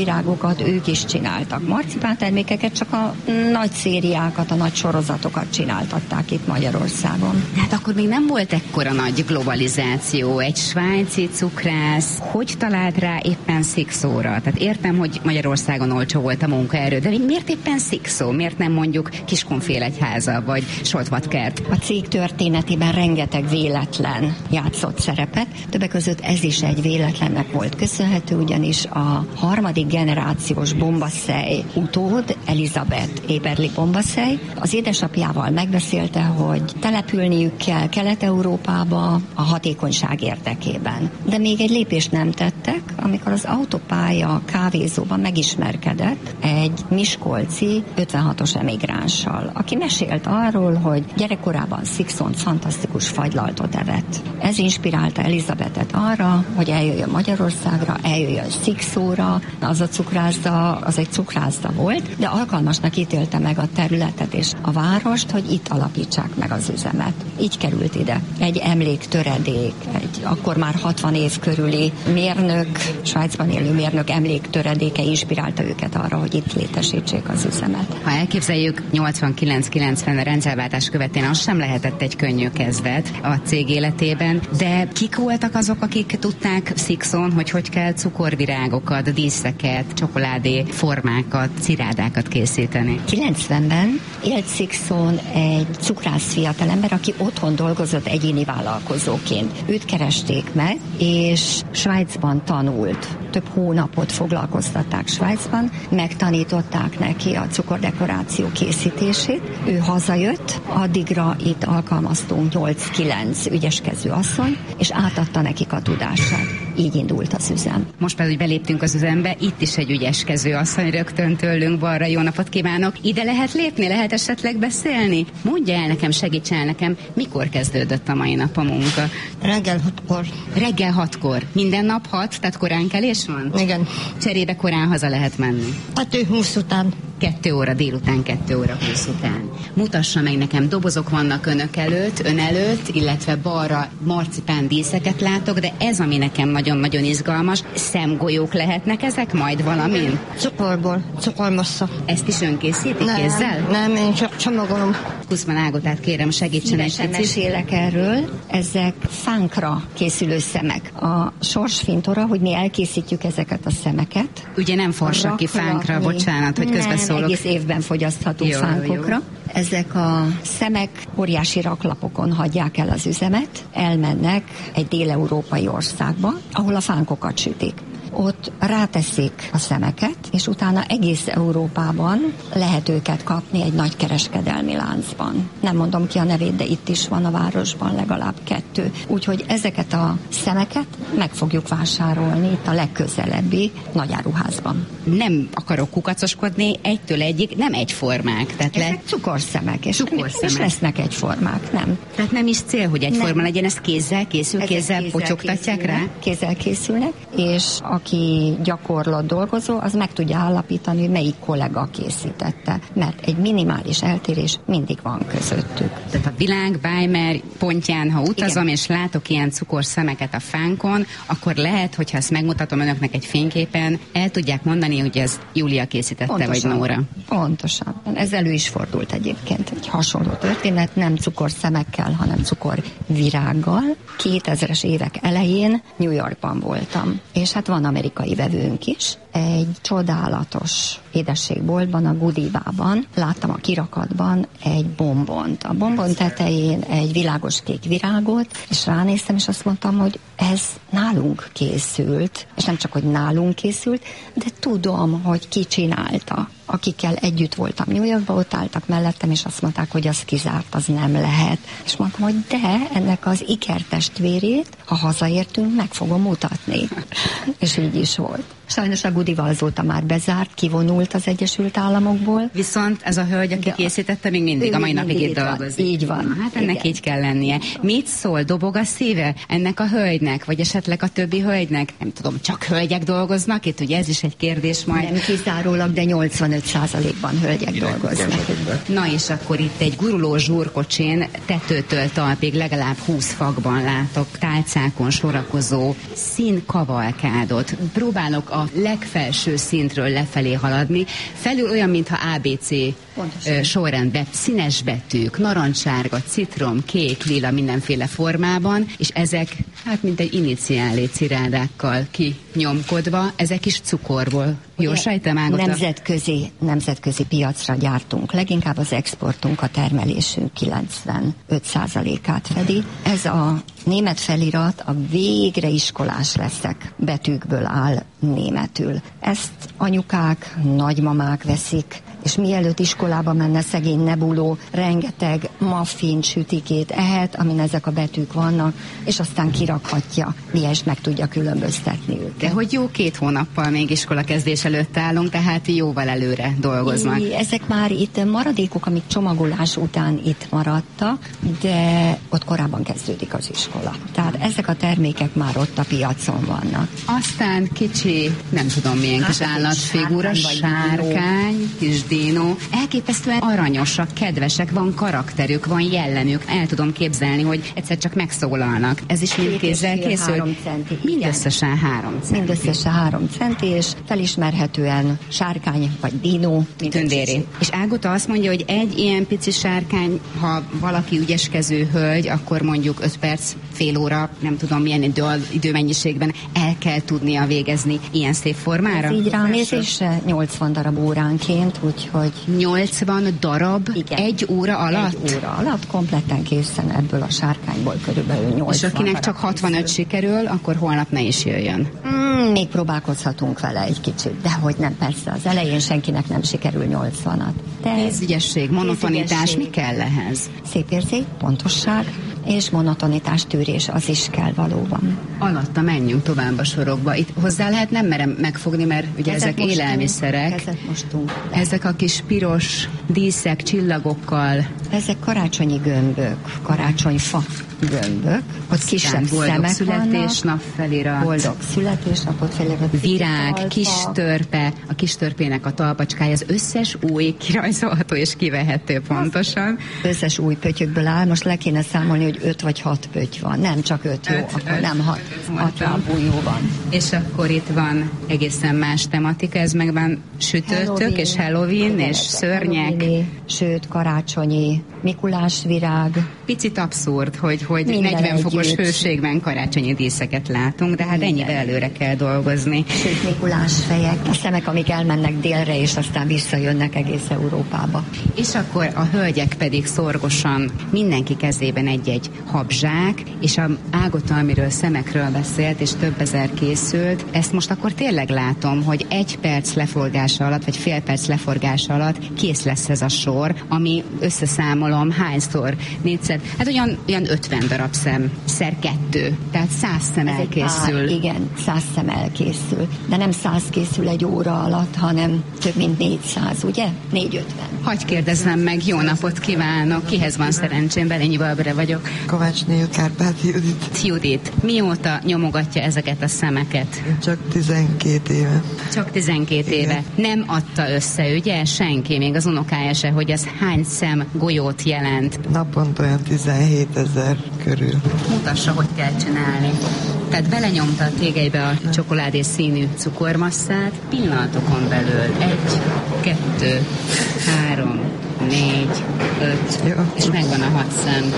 virágokat ők is csináltak. Marcipántermékeket, csak a nagy szériákat, a nagy sorozatokat csináltatták itt Magyarországon. Hát akkor még nem volt ekkora nagy globalizáció. Egy svájci cukrász hogy talált rá éppen szikszóra? Tehát értem, hogy Magyarországon olcsó volt a munkaerő, de miért éppen szikszó? Miért nem mondjuk Kiskunfélegyháza vagy Soltvatkert? A cég történetében rengeteg véletlen játszott szerepet. Többek között ez is egy véletlennek volt köszönhető, ugyanis a harmadik generációs bombaszej utód, Elizabeth Eberli bombaszej, az édesapjával megbeszélte, hogy települniük kell Kelet-Európába a hatékonyság érdekében. De még egy lépést nem tettek, amikor az autópálya kávézóban megismerkedett egy miskolci 56-os emigránssal, aki mesélt arról, hogy gyerekkorában Szikszón fantasztikus fagylaltot evett. Ez inspirálta Elizabetet arra, hogy eljöjjön Magyarországra, eljöjjön Szikszóra. Az a cukrászda, az egy cukrászda volt, de alkalmasnak ítélte meg a területet és a várost, hogy itt alapítsák meg az üzemet. Így került ide. Egy emléktöredék, egy akkor már 60 év körüli mérnök, Svájcban élő mérnök emléktöredéke inspirálta őket arra, hogy itt létesítsék az üzemet. Ha elképzeljük, 89-90 a rendszerváltás követén az sem lehetett egy könnyű kezdet a cég életében, de kik voltak azok, akik tudták Szikszón, hogy kell cukorvirágokat, díszeket, csokoládé formákat, cirádákat készíteni? 90-ben élt Szikszón egy cukrász fiatalember, aki otthon dolgozott egyéni vállalkozóként. Őt keresték meg, és Svájcban tanult. Több hónapot foglalkoztatták Svájcban, megtanították neki a cukordekoráció készítését. Ő hazajött, addigra itt alkalmaztunk 8-9 ügyeskező asszony, és átadta nekik a tudását. Így indult az üzem. Most pedig beléptünk az üzembe, itt is egy ügyeskező asszony rögtön tőlünk balra. Jó napot kívánok! Ide lehet lépni? Lehet esetleg beszélni? Mondja el nekem, segíts el nekem, mikor kezdődött a mai nap a munka? Reggel 6-kor. Reggel 6-kor. Minden nap 6, tehát korán kelés van? Igen. Cserébe korán haza lehet menni? 2:20 után. 2 óra délután, 2 óra 20 után. Mutassa meg nekem, dobozok vannak ön előtt, illetve balra marcipán díszeket látok, de ez, ami nekem nagyon-nagyon izgalmas, szemgolyók lehetnek ezek majd valamin? Cukorból, cukormassza. Ezt is ön készíti kézzel? Nem, én csak csomagolom. Kuszman Ágotát kérem, segítsen egy picit. Mesélek erről, ezek fánkra készülő szemek. A sorsfintora, hogy mi elkészítjük ezeket a szemeket. Ugye nem Farsaki fánkra, bocsánat, hogy közbeszólok. Egész évben fogyasztható fánkokra. Jó. Ezek a szemek óriási raklapokon hagyják el az üzemet, elmennek egy déleurópai országba, ahol a fánkokat sütik. Ott ráteszik a szemeket, és utána egész Európában lehet őket kapni egy nagy kereskedelmi láncban. Nem mondom ki a nevét, de itt is van a városban legalább 2. Úgyhogy ezeket a szemeket meg fogjuk vásárolni itt a legközelebbi nagyáruházban. Nem akarok kukacoskodni, egytől egyig nem egyformák. Tehát ezek cukorszemek, és lesznek egyformák, nem. Tehát nem is cél, hogy egyforma legyen, ez kézzel készül, kézzel potyogtatják rá? Kézzel készülnek, és aki gyakorlott dolgozó, az meg tudja állapítani, hogy melyik kollega készítette, mert egy minimális eltérés mindig van közöttük. Tehát a világ Bájmer pontján, ha utazom, igen, és látok ilyen cukorszemeket a fánkon, akkor lehet, hogyha ezt megmutatom önöknek egy fényképen, el tudják mondani, hogy ez Júlia készítette, pontosan, vagy Nóra. Pontosan. Ez elő is fordult egyébként. Egy hasonló történet, nem cukorszemekkel, hanem cukorvirággal. 2000-es évek elején New Yorkban voltam, és hát van amerikai vevőnk is. Egy csodálatos édességboltban, a Goodie-ban láttam a kirakatban egy bombont. A bombon tetején egy világos kék virágot, és ránéztem, és azt mondtam, hogy ez nálunk készült, és nem csak, hogy nálunk készült, de tudom, hogy ki csinálta. Akikkel együtt voltam New Yorkban, ott álltak mellettem, és azt mondták, hogy az kizárt, az nem lehet. És mondtam, hogy de, ennek az ikertestvérét, ha hazaértünk, meg fogom mutatni. És így is volt. Sajnos a Goodie-val azóta már bezárt, kivonult az Egyesült Államokból. Viszont ez a hölgy, aki készítette, még mindig a mai napig itt dolgozik. Így van. Na, hát ennek így kell lennie. Mit szól, dobog a szíve ennek a hölgynek, vagy esetleg a többi hölgynek? Nem tudom, csak hölgyek dolgoznak itt, ugye ez is egy kérdés majd. Nem kizárólag, de 85%-ban hölgyek dolgoznak. Na és akkor itt egy guruló zsúrkocsin tetőtől talpig legalább 20 fakban látok tálcákon sorakozó színkavalkádot. Próbálok a legfelső szintről lefelé haladni. Felül olyan, mintha ABC sorrendben, színes betűk, narancssárga, citrom, kék, lila, mindenféle formában, és ezek, hát mint egy iniciálé cirádákkal kinyomkodva, ezek is cukorból. Jó, sejtem, Ágota? Nemzetközi piacra gyártunk. Leginkább az exportunk, a termelésünk 95%-át fedi. Ez a német felirat a végre iskolás leszek betűkből áll németül. Ezt anyukák, nagymamák veszik, és mielőtt iskolába menne szegény Nebuló, rengeteg muffin, sütikét ehet, amin ezek a betűk vannak, és aztán kirakhatja, mihez meg tudja különböztetni őket. De hogy jó 2 hónappal még iskola kezdés előtt állunk, tehát jóval előre dolgoznak. Ezek már itt maradékok, amik csomagolás után itt maradtak, de ott korábban kezdődik az iskola. Tehát ezek a termékek már ott a piacon vannak. Aztán kicsi, nem tudom milyen kis állatfigura, sárkány, kis dinó. Elképesztően aranyosak, kedvesek, van karakterük, van jellemük. El tudom képzelni, hogy egyszer csak megszólalnak. Ez is mind kézzel készül? 3 centi. Mindösszesen 3 centi. Mindösszesen 3 centi, és felismerhetően sárkány vagy dinó. Tündéri. És Ágota azt mondja, hogy egy ilyen pici sárkány, ha valaki ügyeskező hölgy, akkor mondjuk 5 perc, fél óra, nem tudom milyen időmennyiségben el kell tudnia végezni ilyen szép formára? Ez így ránézésre 80 darab óránként, úgyhogy... 80 darab? Igen. 1 óra alatt? 1 óra alatt kompletten készen ebből a sárkányból körülbelül 80. És akinek csak 65 sikerül, akkor holnap ne is jöjjön. Még próbálkozhatunk vele egy kicsit, de hogy nem, persze az elején senkinek nem sikerül 80-at. Kézügyesség, monotonitás, mi kell ehhez? Szép érzék, pontosság, és monotonitás, tűrés, az is kell valóban. Alatta menjünk tovább a sorokba. Itt hozzá lehet, nem merem megfogni, mert ugye ezek élelmiszerek. Ezek a kis piros díszek, csillagokkal. Ezek karácsonyi gömbök, karácsonyfa gömbök. Ott kisebb szemek születésnap felirat. Boldog születésnapot felirat. Virág, kis törpe, a kis törpének a talpacskája, az összes új kirajzolható és kivehető pontosan. Összes új pöttyökből áll, most le kéne számolni, hogy 5 vagy 6 pötty van. Nem csak 5, jó, akkor nem 6. 6 lábújó van. És akkor itt van egészen más tematika, ez meg van sütőtök, és Halloween, és szörnyek. Sőt, karácsonyi, Mikulás virág. Picit abszurd, hogy 40 fokos hőségben karácsonyi díszeket látunk, de hát ennyivel előre kell dolgozni. Sőt, Mikulás fejek, a szemek, amik elmennek délre, és aztán visszajönnek egész Európába. És akkor a hölgyek pedig szorgosan, mindenki kezében egy-egy habzsák, és a Ágota, amiről szemekről beszélt, és több ezer készült, ezt most akkor tényleg látom, hogy 1 perc leforgása alatt, vagy fél perc leforgása alatt kész lesz ez a sor, ami összeszámolom hányszor, 4-szer, hát olyan 50 darab szem, szer 2, tehát 100 szem elkészül. Igen, 100 szem elkészül, de nem 100 készül egy óra alatt, hanem több mint 400, ugye? 450. Hagy kérdezzem meg, jó napot kívánok, kihez van szerencsém, Belényi Balbere vagyok. Kovácsné Kárpát Judit. Judit, mióta nyomogatja ezeket a szemeket? Csak 12 éve. Csak 12 éve. Nem adta össze, ugye? Senki, még az unokája se, hogy ez hány szem golyót jelent. Naponta olyan 17 000 körül. Mutassa, hogy kell csinálni. Tehát belenyomta a tégelybe a csokoládé színű cukormasszát, pillanatokon belül 1, 2, 3, 4, 5, jó. És megvan a 6 szem.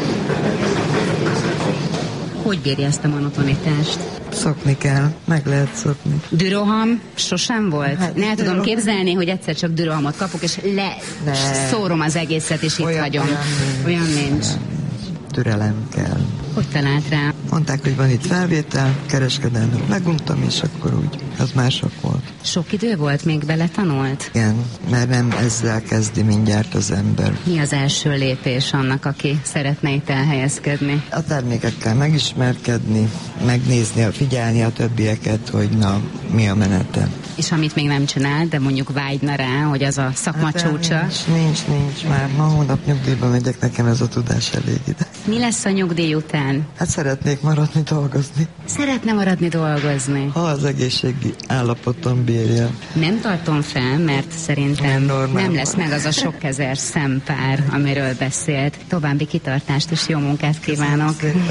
Hogy bírja ezt a monotonitást? Szokni kell, meg lehet szokni. Düroham sosem volt? Hát, ne tudom képzelni, hogy egyszer csak dürohamot kapok, és szórom az egészet, és itt hagyom. Olyan nincs. Türelem kell. Hogy talált rá? Mondták, hogy van itt felvétel, kereskedelmet meguntam, és akkor úgy, az mások volt. Sok idő volt, még beletanult? Igen, mert nem ezzel kezdi mindjárt az ember. Mi az első lépés annak, aki szeretne itt elhelyezkedni? A termékekkel megismerkedni, megnézni, figyelni a többieket, hogy na, mi a menete. És amit még nem csinál, de mondjuk vágyna rá, hogy az a szakma csúcsa? Nincs már. Ma hónap nyugdíjba megyek, nekem ez a tudás elég ide. Mi lesz a nyugdíj után? Hát szeretnék maradni dolgozni. Szeretne maradni dolgozni? Ha az egészségi állapotom bírja. Nem tartom fel, mert szerintem nem lesz meg az a sok ezer szempár, amiről beszélt. További kitartást és jó munkát kívánok.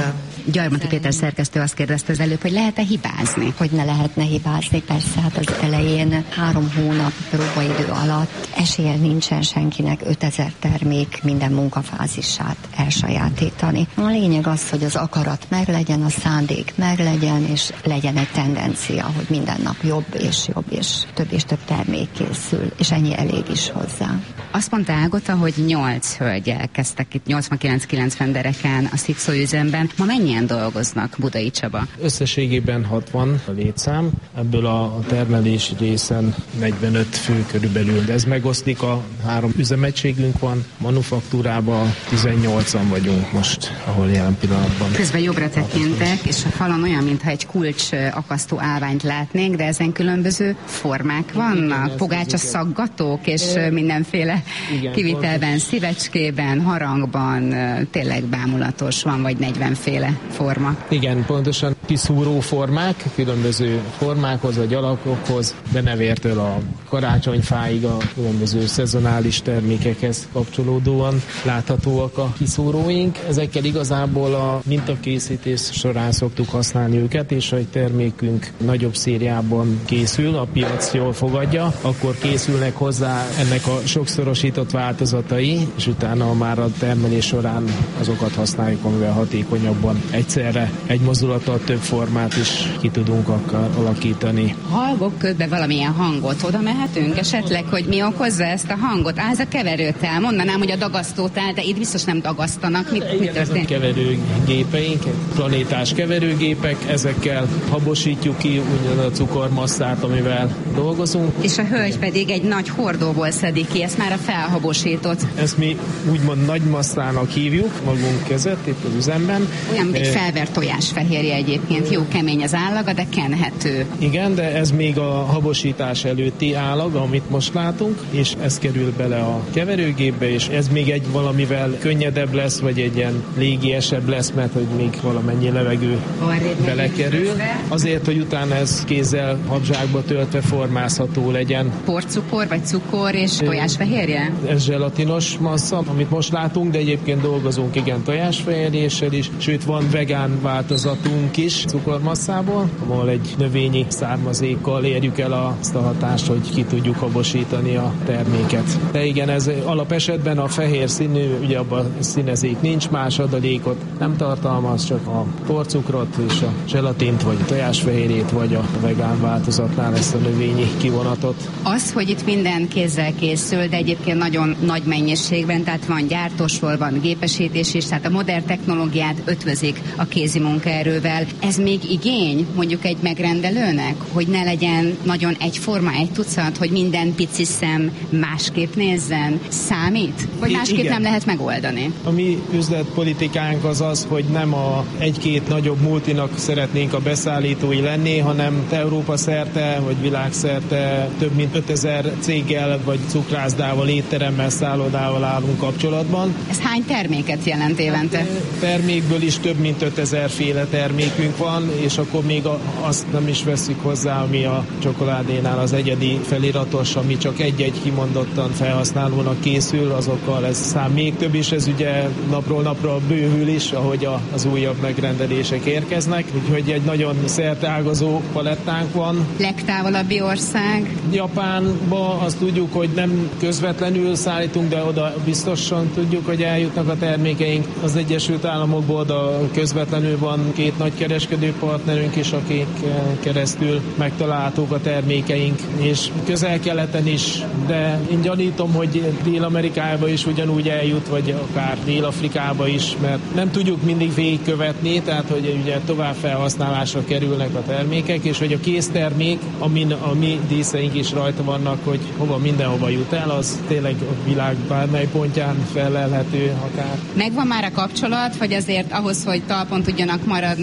Gyarmati Péter szerkesztő azt kérdezte az előbb, hogy lehet-e hibázni? Hogy ne lehetne hibázni, persze, hát az elején 3 hónap próbaidő alatt esélye nincsen senkinek 5000 termék minden munkafázisát elsajátítani. A lényeg az, hogy az akarat meglegyen, a szándék meglegyen, és legyen egy tendencia, hogy minden nap jobb, és több termék készül, és ennyi elég is hozzá. Azt mondta Ágota, hogy 8 hölgyel kezdtek itt 89-90 dereken a Szikszó üzemben. Ma mennyien dolgoznak, Budai Csaba? Összességében 60 a létszám, ebből a termelési részen 45 fő körülbelül, de ez megoszlik, a 3 üzemegységünk van, manufaktúrában 18-an vagyunk most, ahol jelen pillanatban. Közben jobbra tekintek, és a falon olyan, mintha egy kulcs akasztó állványt látnénk, de ezen különböző formák vannak, pogácsa szaggatók, és mindenféle kivitelben, szívecskében, harangban, tényleg bámulatos van, vagy 40 féle forma. Igen, pontosan kiszúró formák, különböző formákhoz, vagy alakokhoz, denevértől a karácsonyfáig a különböző szezonális termékekhez kapcsolódóan láthatóak a kiszúróink. Ezekkel igazából a mintakészítés során szoktuk használni őket, és ha egy termékünk nagyobb szériában készül, a piac jól fogadja, akkor készülnek hozzá ennek a sokszorosított változatai, és utána már a termelés során azokat használjuk, amivel hatékonyabban egyszerre egy mozdulattal több formát is ki tudunk alakítani. Hallgok közben valamilyen hangot, oda mehetünk esetleg, hogy mi okozza ezt a hangot? Ez a keverőtel, mondanám, hogy a dagasztótál, de itt biztos nem dagasztanak. Mi történt? Keverőgépeink, planétás keverőgépek, ezekkel habosítjuk ki ugyan a cukormasszát, amivel dolgozunk. És a hölgy pedig egy nagy hordóból szedik ki, ezt már a felhabosított. Ezt mi úgymond nagy masszának hívjuk, magunk kezett itt az üzemben. Olyan, mint egy felvert tojásfehérje egyébként, jó kemény az állaga, de kenhető. Igen, de ez még a habosítás előtti állag, amit most látunk, és ez kerül bele a keverőgépbe, és ez még egy valamivel könnyedebb lesz, vagy egy ilyen légiesebb lesz, mert hogy még valamennyi levegő belekerül. Azért, hogy utána ez kézzel habzsákba töltve formázható legyen. Porcukor, vagy cukor és tojásfehérje? Ez zselatinos massza, amit most látunk, de egyébként dolgozunk igen tojásfehérjéssel is, sőt van vegán változatunk is cukormasszából, ahol egy növényi származékkal érjük el azt a hatást, hogy ki tudjuk habosítani a terméket. De igen, ez alapesetben a fehér színű, ugye abban színezék nincs, más adalékot nem tartalmaz, csak a porcukrot és a zselatint, vagy a tojásfehérjét, vagy a vegán változatnál ezt a növényi kivonatot. Az, hogy itt minden kézzel készül, de egyébként nagyon nagy mennyiségben, tehát van gyártósor, van gépesítés is, tehát a modern technológiát ötvözik a kézi munkaerővel. Ez még igény mondjuk egy megrendelőnek, hogy ne legyen nagyon egyforma, egy tucat, hogy minden pici szem másképp nézzen? Számít? Vagy másképp igen. Nem lehet megoldani? A mi üzletpolitikánk az az, hogy nem a egy-két nagyobb multinak szeretnénk a beszállítói lenni, hanem Európa szerte, vagy világszerte több mint 5000 céggel, vagy cukrászdával, étteremmel, szállodával állunk kapcsolatban. Ez hány terméket jelent évente? Termékből is több mint 5000 féle termékünk van, és akkor még azt nem is veszük hozzá, ami a csokoládénál az egyedi feliratos, ami csak egy-egy kimondottan felhasználónak készül, azokkal ez szám még több, és ez ugye napról napra bővül is, ahogy az újabb megrendelések érkeznek, úgyhogy egy nagyon szerteágazó palettánk van. Legtávolabbi ország? Japánba azt tudjuk, hogy nem közvetlenül szállítunk, de oda biztosan tudjuk, hogy eljutnak a termékeink. Az Egyesült Államokból oda közvetlenül van 2 nagy kereskedő partnerünk is, akik keresztül megtalálhatók a termékeink, és Közel-Keleten is, de én gyanítom, hogy Dél-Amerikába is ugyanúgy eljut, vagy akár Dél-Afrikába is, mert nem tudjuk mindig végigkövetni, tehát hogy ugye tovább felhasználásra kerülnek a termékek, és hogy a késztermék, amin a mi díszeink is rajta vannak, hogy mindenhova jut el, az tényleg a világ bármely pontján felelhető akár. Megvan már a kapcsolat, vagy azért ahhoz, hogy talpon tudjanak maradni,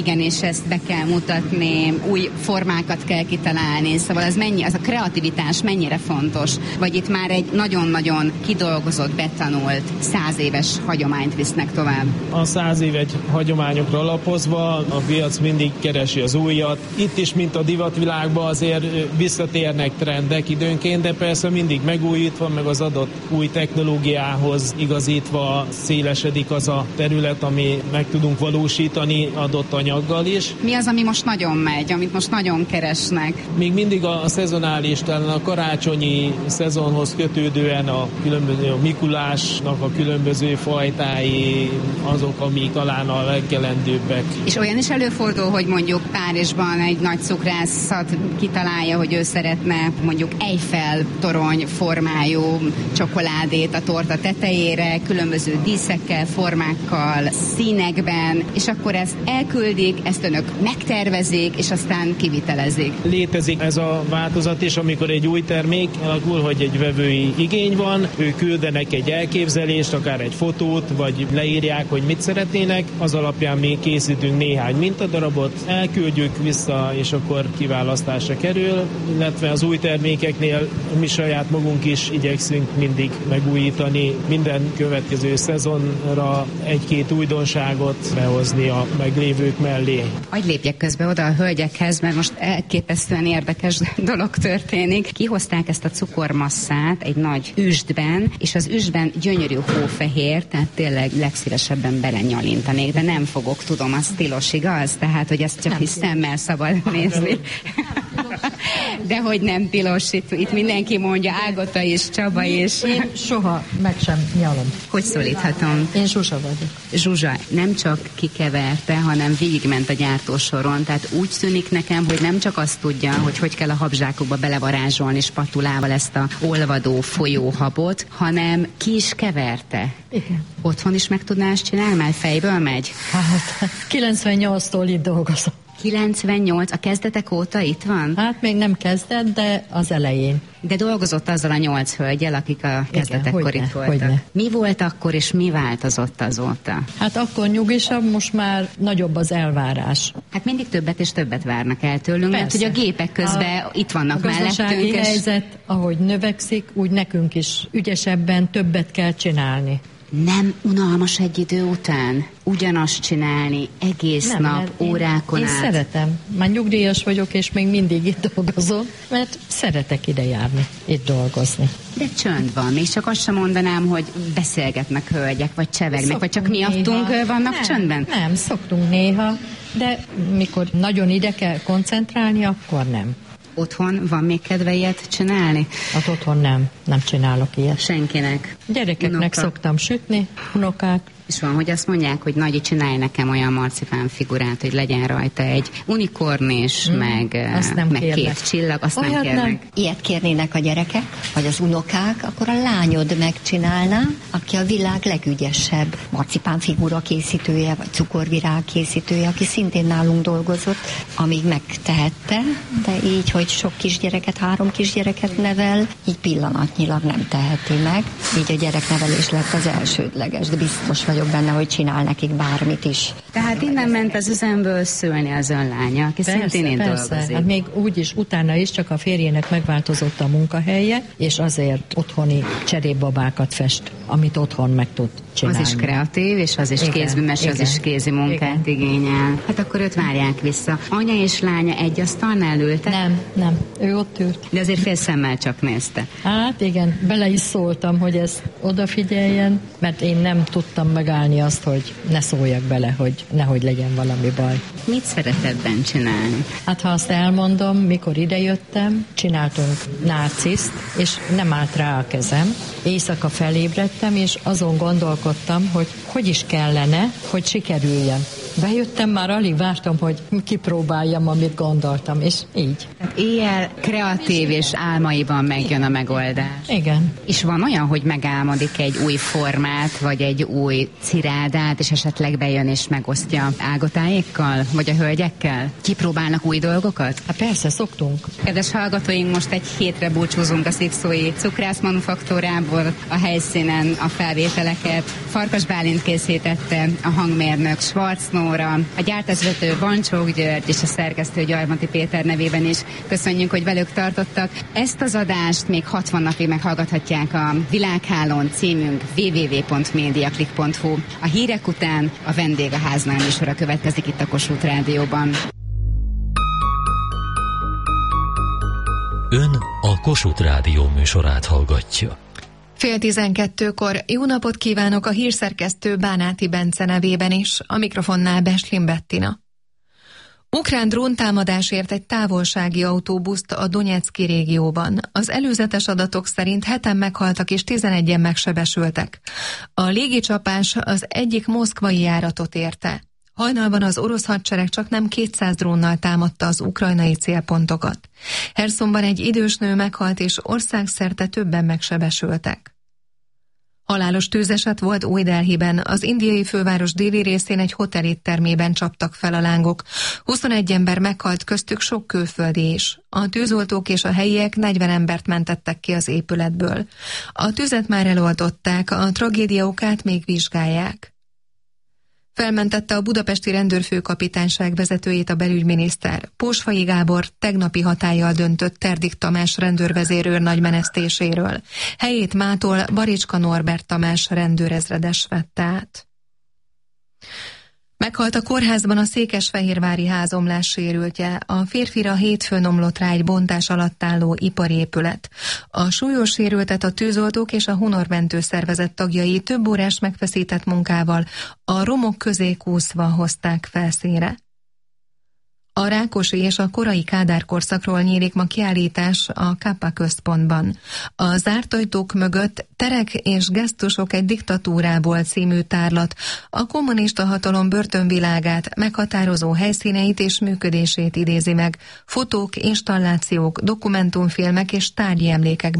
igenis ezt be kell mutatni, új formákat kell kitalálni, szóval ez a kreativitás mennyire fontos, vagy itt már egy nagyon-nagyon kidolgozott, betanult 100 éves hagyományt visznek tovább? A 100 éves hagyományokra alapozva a piac mindig keresi az újat. Itt is, mint a divatvilágban, azért visszatérnek trendek időnként, de persze mindig megújítva, meg az adott új technológiához igazítva szélesedik az a terület, ami meg tudunk valósítani adott anyaggal is. Mi az, ami most nagyon megy, amit most nagyon keresnek? Még mindig a szezonális, talán a karácsonyi szezonhoz kötődően a különböző a Mikulásnak a különböző fajtái azok, amik talán a legkelendőbbek. És olyan is előfordul, hogy mondjuk Párizsban egy nagy cukrászat kitalálja, hogy ő szeretne mondjuk Eiffel torony formájú csokoládét a torta tetejére, különböző díszekkel, formákkal, színekben, és akkor ezt elküldik, ezt önök megtervezik, és aztán kivitelezik. Létezik ez a változat is, amikor egy új termék alakul, hogy egy vevői igény van, ők küldenek egy elképzelést, akár egy fotót, vagy leírják, hogy mit szeretnének, az alapján mi készítünk néhány mintadarabot, elküldjük vissza, és akkor kiválasztásra kerül, illetve az új termékeknél mi saját magunk is igyekszünk mindig megújítani, minden következő szezonra egy-két újdonságot behozni a meglévők mellé. Hogy lépjek közbe oda a hölgyekhez, mert most elképesztően érdekes dolog történik. Kihozták ezt a cukormasszát egy nagy üstben, és az üstben gyönyörű hófehér, tehát tényleg legszívesebben belenyalintanék, de nem fogok, tudom, az tilos, igaz? Tehát, hogy ezt csak is szemmel szabad nézni. De hogy nem tilos, itt mindenki mondja, Ágota és Csaba és... Én soha meg sem nyalom. Hogy szólíthatom? Én Zsuzsa vagyok. Zsuzsa nem csak kikeverte, hanem végigment a gyártósoron, tehát úgy tűnik nekem, hogy nem csak azt tudja, hogy kell a habzsákokba belevarázsolni spatulával ezt a olvadó folyóhabot, hanem ki is keverte. Igen. Otthon is meg tudná ezt csinálni, mert fejből megy? Hát 98-tól itt dolgozom. 98, a kezdetek óta itt van? Hát még nem kezdett, de az elején. De dolgozott azzal a 8 hölgyel, akik a kezdetekkor itt voltak. Hogyne. Mi volt akkor, és mi változott azóta? Hát akkor nyugisabb, most már nagyobb az elvárás. Hát mindig többet és többet várnak el tőlünk, mert hogy a gépek közben itt vannak mellettünk. A gazdasági helyzet, ahogy növekszik, úgy nekünk is ügyesebben többet kell csinálni. Nem unalmas egy idő után ugyanazt csinálni egész nap, órákon át? Én szeretem. Már nyugdíjas vagyok, és még mindig itt dolgozom, mert szeretek ide járni, itt dolgozni. De csönd van, még csak azt sem mondanám, hogy beszélgetnek hölgyek, vagy csevegnek, vagy csak miattunk vannak csöndben? Nem, szoktunk néha, de mikor nagyon ide kell koncentrálni, akkor nem. Otthon van még kedve ilyet csinálni? Hát otthon nem csinálok ilyet. Senkinek? Gyerekeknek szoktam sütni, unokák. És van, hogy azt mondják, hogy Nagyi, csinálj nekem olyan marcipán figurát, hogy legyen rajta egy unikornis, meg 2 csillag, azt nem kérnek. Nem. Ilyet kérnének a gyerekek, vagy az unokák, akkor a lányod megcsinálná, aki a világ legügyesebb marcipán figura készítője, vagy cukorvirág készítője, aki szintén nálunk dolgozott, amíg megtehette, de így, hogy sok kisgyereket, 3 kisgyereket nevel, így pillanatnyilag nem teheti meg. Így a gyereknevelés lett az elsődleges, de biztos vagyok benne, hogy csinál nekik bármit is. Tehát innen ment az üzemből szülni az ön lánya, aki szintén én dolgozik. Hát még úgy is, utána is csak a férjének megváltozott a munkahelye, és azért otthoni cserépbabákat fest, amit otthon meg tud csinálni. Az is kreatív, és az is kézműves, az is kézi munkát igényel. Hát akkor őt várják vissza. Anya és lánya egy asztalnál ültek? Nem, ő ott ült. De azért fél szemmel csak nézte. Hát igen, bele is szóltam, hogy ezt odafigyeljen, mert én nem tudtam megállni azt, hogy ne szóljak bele, hogy nehogy legyen valami baj. Mit szeret ebben csinálni? Hát ha azt elmondom, mikor idejöttem, csináltunk náciszt, és nem állt rá a kezem. Éjszaka felébredtem, és azon gondolkodtam, hogy is kellene, hogy sikerüljen. Bejöttem, már alig vártam, hogy kipróbáljam, amit gondoltam, és így. Tehát éjjel kreatív és álmaiban megjön a megoldás. Igen. És van olyan, hogy megálmodik egy új formát, vagy egy új cirádát, és esetleg bejön és megosztja Ágotáékkal, vagy a hölgyekkel? Kipróbálnak új dolgokat? Hát persze, szoktunk. Kedves hallgatóink, most egy hétre búcsúzunk a Szikszói Cukrász Manufaktúrából, a helyszínen a felvételeket Farkas Bálint készítette, a hangmérnök Schwarz Eleonóra, a gyártásvezető Bancsók György és a szerkesztő Gyarmati Péter nevében is köszönjük, hogy velük tartottak. Ezt az adást még 60 napig meghallgathatják a Világhálón, címünk www.mediaclick.hu. A hírek után a Vendég a háznál műsora következik itt a Kossuth Rádióban. Ön a Kossuth Rádió műsorát hallgatja. 10:12-kor jó napot kívánok a hírszerkesztő Bánáti Bence nevében is, a mikrofonnál Beslin Bettina. Ukrán dróntámadás ért egy távolsági autóbuszt a Donetszki régióban. Az előzetes adatok szerint 7-en meghaltak és 11-en megsebesültek. A légicsapás az egyik moszkvai járatot érte. Hajnalban az orosz hadsereg csaknem 200 drónnal támadta az ukrajnai célpontokat. Hersonban egy idős nő meghalt és országszerte többen megsebesültek. Halálos tűzeset volt Új-Delhiben, az indiai főváros déli részén egy hoteléttermében csaptak fel a lángok. 21 ember meghalt, köztük sok külföldi is. A tűzoltók és a helyiek 40 embert mentettek ki az épületből. A tüzet már eloltották, a tragédia okát még vizsgálják. Felmentette a budapesti rendőrfőkapitányság vezetőjét a belügyminiszter. Pósfai Gábor tegnapi hatállyal döntött Terdik Tamás rendőrvezérőr nagymenesztéséről. Helyét mától Baricska Norbert Tamás rendőrezredes vette át. Meghalt a kórházban a székesfehérvári házomlás sérültje. A férfira hétfőn omlott rá egy bontás alatt álló ipari épület. A súlyos sérültet a tűzoltók és a Hunormentő szervezet tagjai több órás megfeszített munkával a romok közé kúszva hozták felszínre. A Rákosi és a korai Kádár korszakról nyílik ma kiállítás a Kappa központban. A zárt ajtók mögött Terek és gesztusok egy diktatúrából című tárlat a kommunista hatalom börtönvilágát, meghatározó helyszíneit és működését idézi meg. Fotók, installációk, dokumentumfilmek és tárgyi emlékek